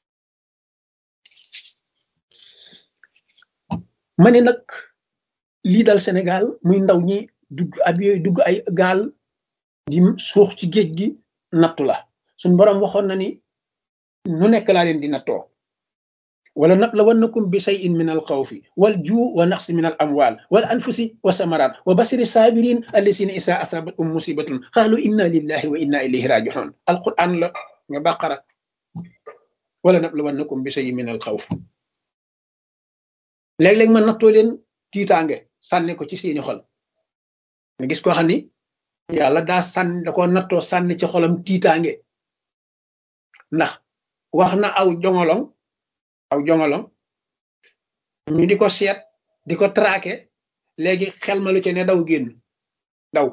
ma ne nag lii dal Sénégal muy ndaw ñi dugg ab yooyu dugg ay gaal di suux ci géej gi nattu la suñ boroom waxoon na ni nu nekk laa leen di nattoo wala nablawannakum bi shay'in min al xawfi wal juu wa naqsi min al amwal wal anfusi wa samarat wa basiri sabirin allasina isa asabatum musibatun qalu inna lillahi wa inna ilayhi raji'un alquran la nga baqara wala nablawannakum bi shay'in min al xawf léeg-léeg ma nattoo leen tiitaange sànni ko ci seeni xol nga gis koo xam ni yàlla daa sànni da ko nattoo sànni ci xolam tiitaange ndax wax na aw jongolong aw jongolong ñu di ko seet di ko traqué léegi xel ma lu ci ne daw génn daw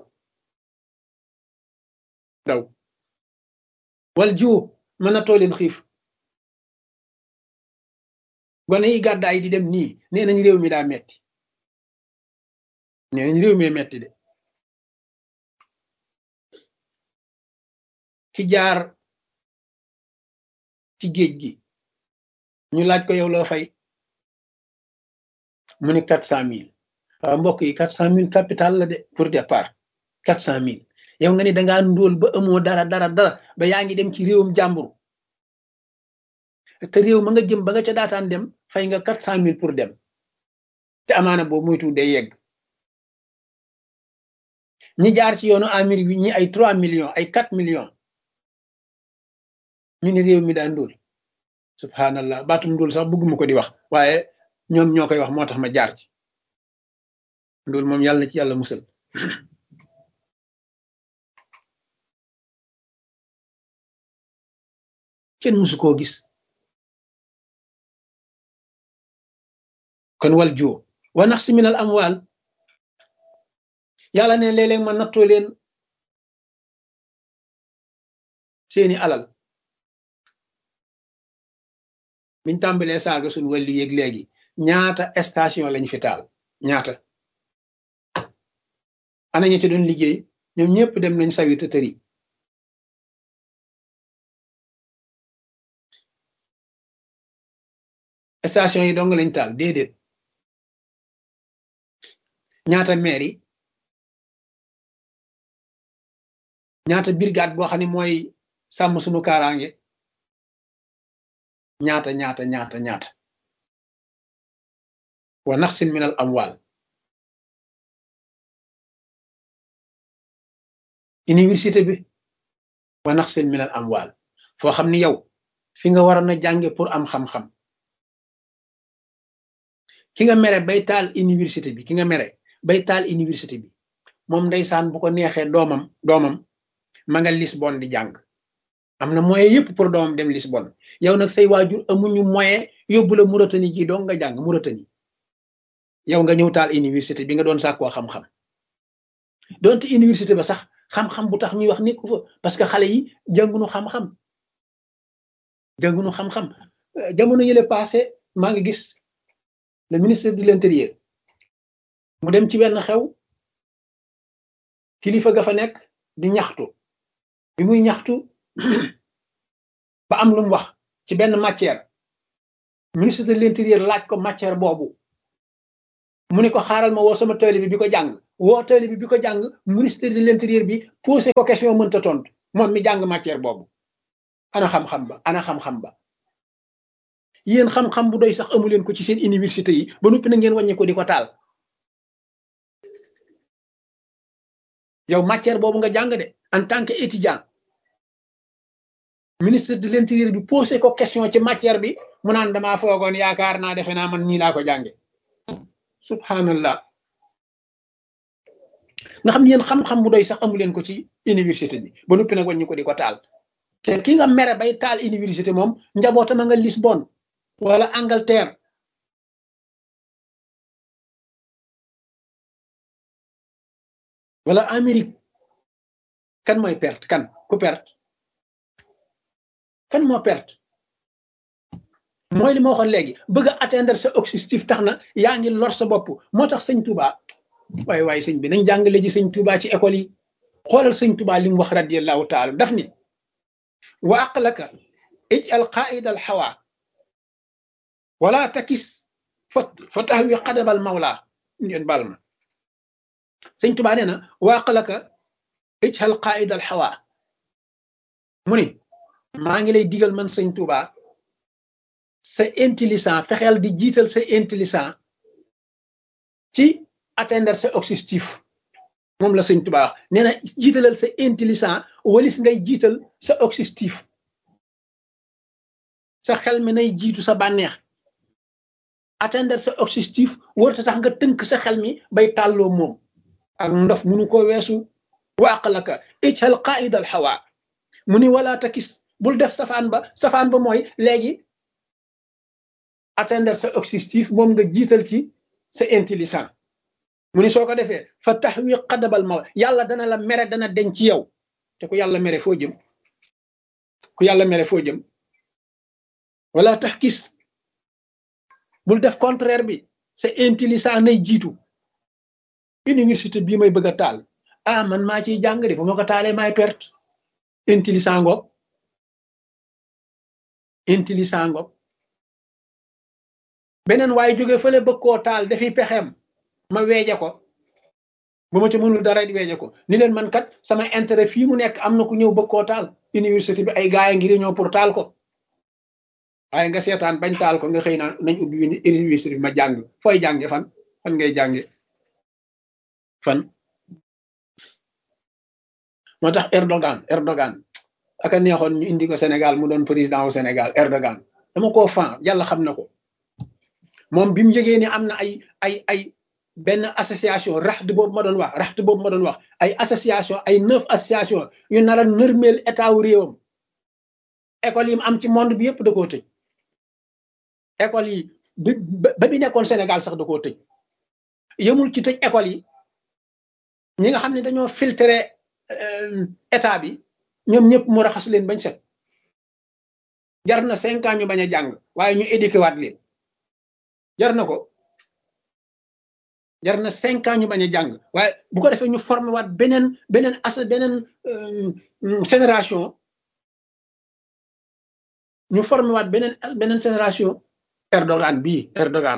daw wal jiw mën na too leen xiif gone yi gàddaay di dem nii nee nañ réew mi daa metti nee nañ réew mi metti de ki jaar ci géej gi ñu laaj ko yow loo fay mu ne quatre cent mille waaw mbokk yi quatre cent mille capital la de pour départ quatre cent mille yow nga ni dangaa ndóol ba amoo dara dara dara ba yaa ngi dem ci réewum jàmbur te réew ma nga jëm ba nga ca daataan dem fay nga quatre cent mille pour dem te amaana boobu moytu day yegg ñi jaar ci yoonu Amérique bi ñi ay trois millions ay quatre millions ñu ne réew mi daa ndóol subhanallah baatum ndóol sax bëgguma ko di wax waaye ñoom ñoo koy wax moo tax ma jaar ci ndóol moom yàlla na ci yàlla musal kenn musu koo gis kon wal joo wa naqsi minal amwal yàlla ne léeg-léeg ma nattoo leen seeni alal biñ tàmbalee saaga suñ wàllu yéeg léegi ñaata station lañ fi taal ñaata ana ñi ci doon liggéey ñoom ñëpp dem nañ sawi te tëri station yi dong lañ taal déedéet ñaata maire yi ñaata brigade boo xam ne mooy sàmm suñu kaaraange ñaata ñaata ñaata ñaata wa naqsin min al amwal université bi wa naqsin min al amwal foo xam ni yow fi nga waroon a jànge pour am xam-xam ki nga mere bay taal université bi ki nga mere bay taal université bi moom ndeysaan bu ko neexee doomam doomam ma nga Lisbonne di jàng am na moyen yëpp pour doomam dem Lisbonne yow nag say waajur amuñu moyen yóbbu la Mauritanie ji dong nga jàng Mauritanie yow nga ñëw taal université bi nga doon sàkkoo xam-xam donte université ba sax xam-xam bu tax ñuy wax nekku fa parce que xale yi jàngunu xam-xam jàngunu xam-xam jamono yële passé maa ngi gis le ministre de l'intérieur mu dem ci benn xew kilifa ga fa nekk di ñaxtu bi muy ñaxtu ba am lu mu wax ci benn matière ministre de l'intérieur laaj ko matière boobu mu ne ko xaaral ma woo sama taalibe bi bi ko jàng woo taalibe bi bi ko jàng ministre de l'intérieur bi posé ko question mënta tontu moom mi jàng matière boobu ana xam-xam ba ana xam-xam ba yéen xam-xam bu doy sax amu leen ko ci seen université yi ba noppi na ngeen wàññi ko di ko taal yow matière boobu nga jàng de en tant que étudiant ministre de l'intérieur bi posé ko question ci matière bi mu naan damaa foogoon yaakaar naa defe naa man nii laa ko jànge subhanallah nga xam yéen xam-xam bu doy sax amu leen ko ci université bi ba noppi nag wàññi ko di ko taal te ki nga mere bay taal université moom njabootam a nga Lisbonne wala Angleterre wala Amérique kan mooy perte kan ku perte kan moo perte mooy li ma waxoon léegi bëgg a atteindre sa objectif tax na yaa ngi lor sa bopp moo tax sëñ Touba waaye waaye sëñ bi nañ jàngale ji sëñ Touba ci école yi xoolal sëñ Touba li mu wax radiyallahu taala daf ni wa aqlaka ij al qaida al hawa wala takis fa fa tahwi qadabal mawla ngeen baal ma sëñ Touba nee na wa aqlaka ij al qaida al hawa mu ni maa ngi lay digal man sëñ Touba sa intelligent fexeel di jiital sa intelligent ci atteindre sa objectif moom la sëñ Touba wax nee na jiitalal sa intelligent walis ngay jiital sa objectif sa xel mi nay jiitu sa bànneex atteindre sa objectif warta tax nga tënk sa xel mi bay tàlloo moom ak ndof munu ko weesu wa aqlaka ijhal qaida al hawa mu ni wala takis bul def safaan ba safaan ba mooy léegi atteindre sa objectif moom nga jiital ci sa intelligent mu ni soo ko defee fa taxwi qadabal maw yàlla dana la mere dana den ci yow te ku yàlla mere foo jëm ku yàlla mere foo jëm wala taxkis bul def contraire bi sa intelligent nay jiitu université bii may bëgg a taal ah man maa ciy jàng de bu ma ko taalee maay perte intelligent ngoog intelligent ngoog beneen waaye jóge fële bëgg koo taal dafiy pexeem ma weeje ko ba ma ci mënul dara di weeje ko ni leen man kat sama intérêt fii mu nekk am na ku ñëw bëgg koo taal université bi ay gaay ngir ñëw pour taal ko waaye nga seetaan bañ taal ko nga xëy na nañ ubbi université bi ma jàng fooy jànge fan fan ngay jànge fan moo tax Erdogan Erdogan aka neexoon ñu indi ko Sénégal mu doon président au Sénégal Erdogan dama koo fan yàlla xam na ko moom bi mu yëgee ni am na ay ay ay benn association raxd boobu ma doon wax raxd boobu ma doon wax ay association ay neuf association yu nar a nërmeel état wu réewam école yi mu am ci monde bi yëpp da koo tëj école yi ba bi nekkoon Sénégal sax da koo tëj yëmul ci tëj école yi ñi nga xam ne dañoo filtré état bi ñoom ñëpp mu raxas leen bañ set jar na cinq ans ñu bañ a jàng waaye ñu éduqué waat leen jar na ko jar na cinq ans ñu bañ a jàng waaye bu ko defee ñu formé waat beneen beneen as beneen génération ñu formé waat beneen beneen génération Erdogan bii Erdogan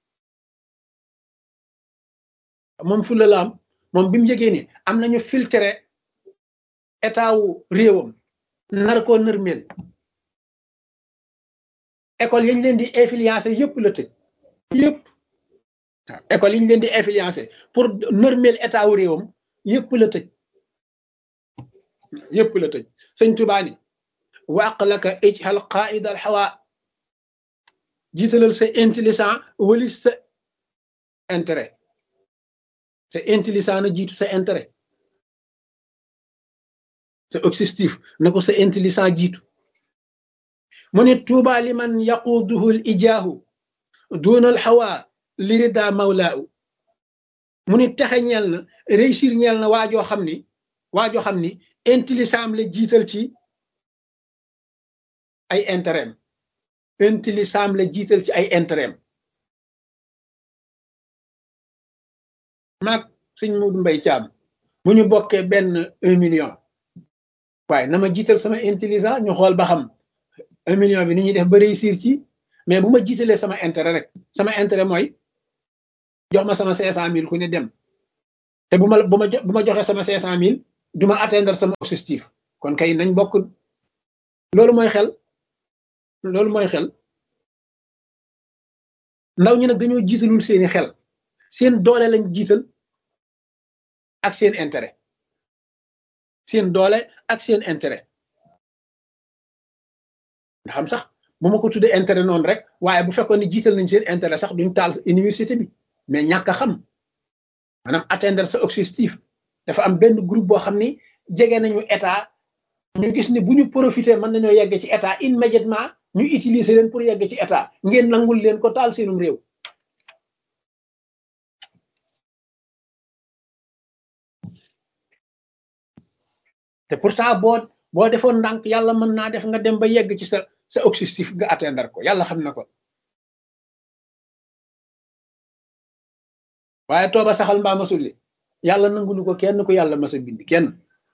moom fulla la am moom bi mu yëgee ni am nañu filtré état wu réewam nar koo nërmeel école yañ leen di influencer yëpp la tëj yëpp waaw école yi ñu leen di influencer pour nërmeel état wu réewam yëpp la tëj yëpp la tëj sëñ Tuubaa ni wa aqlaka ijhal qaida al hawa jiitalal sa intelligent wali sa intérêt sa intelligent na jiitu sa intérêt sa objectif na ko sa intelligent jiitu mu ne tuuba liman yaquduhu al ijaahu duna al hawa lirida mawlaa mu ni texe ñeel na réussir ñeel na waajoo xam ni waajoo xam ni intelligent am la jiital ci ay intérêt intelligent am la jiital ci ay intérêt maag suñ Moodu Mbay Caam bu ñu bokkee benn un million waaye na ma jiital sama intelligent ñu xool ba xam un million bi ni ñuy def ba réussir ci mais bu ma jiitalee sama intérêt rek sama intérêt mooy jox ma sama cinq cent mille ku ne dem te bu ma bu ma bu ma joxee sama cinq cent mille du ma atteindre sama objectif kon kay nañ bokk loolu mooy xel loolu mooy xel ndaw ñi nag dañoo jiitalul seeni xel seen doole lañ jiital ak seen intérêt seen doole ak seen intérêt nga xam sax bu ma ko tuddee intérêt noonu rek waaye bu fekkoon ne jiital nañ seen intérêt sax duñ taal université bi mais ñàkk a xam maanaam atteindre sa objectif dafa am benn groupe boo xam ni jege nañu état ñu gis ne bu ñu profité mën nañoo yegg ci état immédiatement ñu utiliser leen pour yegg ci état ngeen nangul leen ko taal seenum réew te pourtant boo boo defoon ndànk yàlla mën naa def nga dem ba yegg ci sa sa objectif nga atteindre ko yàlla xam na ko waaye tooba saxal mbaa ma sulli yàlla nangulu ko kenn ku yàlla mas a bind kenn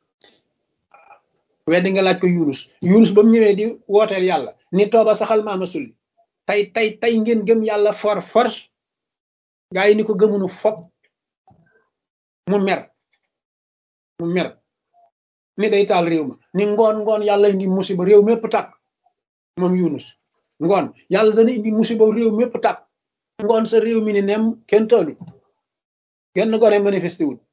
weddi nga laaj ko yunus yunus ba mu ñëwee di wooteel yàlla ni tooba saxal mbaa ma sulli tey tey tey ngeen gëm yàlla for force gaa yi ni ko gëmunu fop mu mer mu mer ni day taal réew ma ni ngoon ngoon yàlla indi musiba réew mépp tàkk moom yunus ngoon yàlla dana indi musiba réew mépp tàkk ngoon sa réew mi ni nem kenn taalu genn gone manifesté wul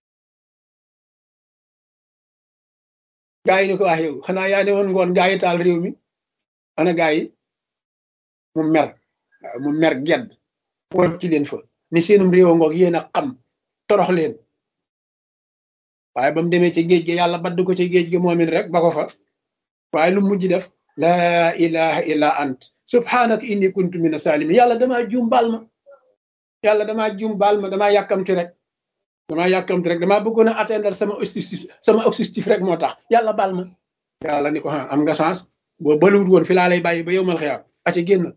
gaa yi ni ko wax yow xanaa yaa ne woon ngoon gaa yi taal réew mi ana gaa yi mu mer mu mer gedd wocc ci leen fa ni seenum réew a ngoog yéen a xam torox leen waaye ba mu demee ci géej gi yàlla badd ko ci géej gi moomin rek ba ko fa waaye lu mujj def laa ilaha illa ant subhanaka inni kuntu mina salimin yàlla damaa juum baal ma yàlla damaa juum baal ma damaa yàkkamti rek damaa yàkkamti rek damaa bëggoon a atteindre sama objectif sama objectif rek moo tax yàlla baal ma yàlla ni ko ah am nga chance boo bëliwul woon fi laa lay bàyyi ba yowmal xiyaam aca génnal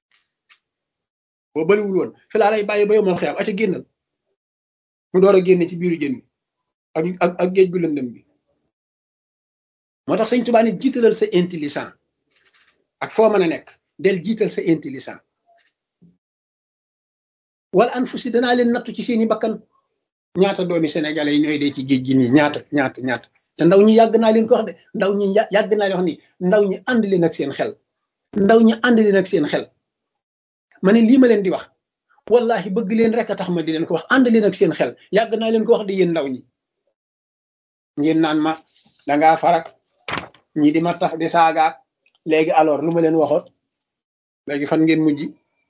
boo bëliwul woon fi laa lay bàyyi ba yowmal xiyaam aca génnal mu door a génne ci biiru jën bi ak ak ak géej gu lëndëm bi moo tax sëñ Tuubaa ni jiitalal sa intelligent ak foo mën a nekk del jiital sa intelligent wala an fu si danaa leen nattu ci seeni bakkan ñaata doomi sénégalais yi ñooy dee ci géej gi nii ñaata ñaata ñaata te ndaw ñi yàgg naa leen ko wax de ndaw ñi yàgg naa leen wax ni ndaw ñi ànd leen ak seen xel ndaw ñi ànd leen ak seen xel ma ne lii ma leen di wax wallahi bëgg leen rek a tax ma di leen ko wax ànd leen ak seen xel yàgg naa leen ko wax de yéen ndaw ñi ngeen naan ma dangaa farak ñi di ma tax di saagaak léegi alors lu ma leen waxoon léegi fan ngeen mujj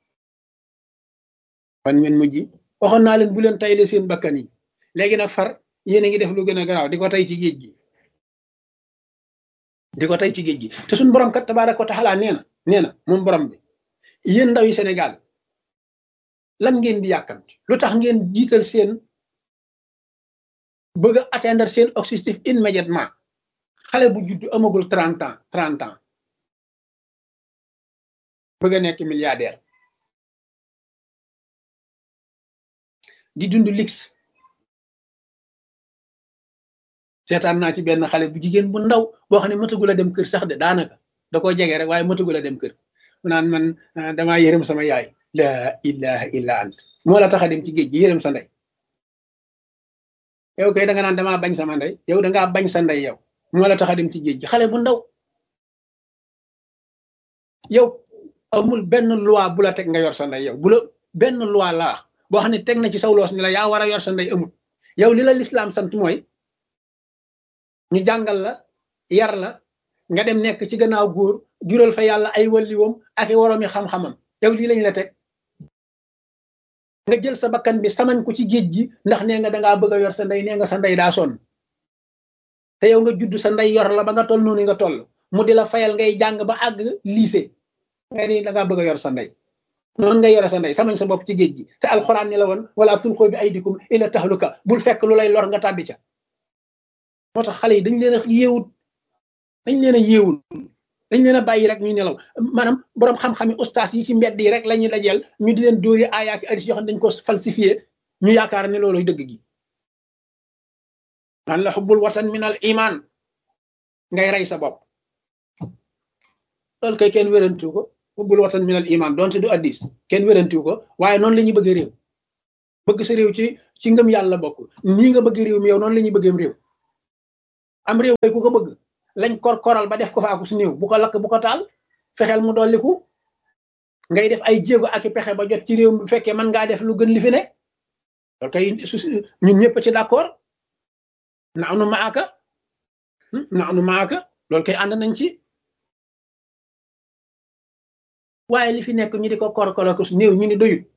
fan ngeen mujj waxoon naa leen bu leen tayle seen bakkan yi léegi nag far yéen a ngi def lu gën a garaaw di ko tay ci géej gi di ko tay ci géej gi te suñ borom kat tabaaraka wa taala nee na nee na moom borom bi yéen ndaw yi Sénégal lan ngeen di yàkkamti lu tax ngeen jiital seen bëgg a atteindre seen objectif immédiatement xale bu juddu amagul trente ans trente ans bëgg a nekk milliardaire di dund luxe seetaan naa ci benn xale bu jigéen bu ndaw boo xam ne matagul a dem kër sax de daanaka da koo jege rek waaye matagul a dem kër mu naan man damaa yërëm sama yaay la ilaha illa ant moo la tax a dem ci géej gi yërëm sa ndey yow kay da nga naan damaa bañ sama ndey yow da ngaa bañ sa ndey yow moo la tax a dem ci géej gi xale bu ndaw yow amul benn loi bu la teg nga yor sa ndey yow bu la benn loi la boo xam ne teg na ci saw loos ni la yaa war a yor sa ndey amul yow li la lislaam sant mooy ñu jàngal la yar la nga dem nekk ci gannaaw góor jural fa yàlla ay walliwoom ak i woroomi xam-xamam yow lii lañ la teg nga jël sa bakkan bi samañ ko ci géej gi ndax nee nga dangaa bëgg a yor sa ndey nee nga sa ndey daa sonn te yow nga judd sa ndey yor la ba nga toll noonu nga toll mu di la fayal ngay jàng ba àgg lycée nga ni dangaa bëgg a yor sa ndey noonu ngay yore sa ndey samañ sa bopp ci géej gi te alxuraan ni la woon wala tulqoo bi aydikum ila tahluka bul fekk lu lay lor nga tàbbi ca moo tax xale yi dañ leen a yeewut dañ leen a yeewul dañ leen a bàyyi rek ñuy nelaw maanaam boroom xam-xami ustaas yi ci mbedd yi rek la ñuy dajeel ñu di leen dóori aayaaki hadis yoo xam ne dañ ko falsifié ñu yaakaar ne loolu dëgg gi naan la xubbul watan min al iman ngay rey sa bopp loolu kay kenn wérantu ko xubbul watan min al iman doonte du addis kenn wérantu ko waaye noonu la ñuy bëgg réew bëgg sa réew ci ci ngëm yàlla bokk nii nga bëgg réew mi yow noonu la ñuy bëggeem réew am réew ku ko bëgg lañ kor koral ba def ko faaku su néew bu ko lakk bu ko taal fexeel mu dolliku ngay def ay jéego ak i pexe ba jot ci réew mi bu fekkee mën ngaa def lu gën li fi ne loolu kay ñun ñëpp ci d'accord na nu maaka na nu maaka loolu kay ànd nañ ci waaye li fi nekk ñu di ko korkolo ko su néew ñu ni doyut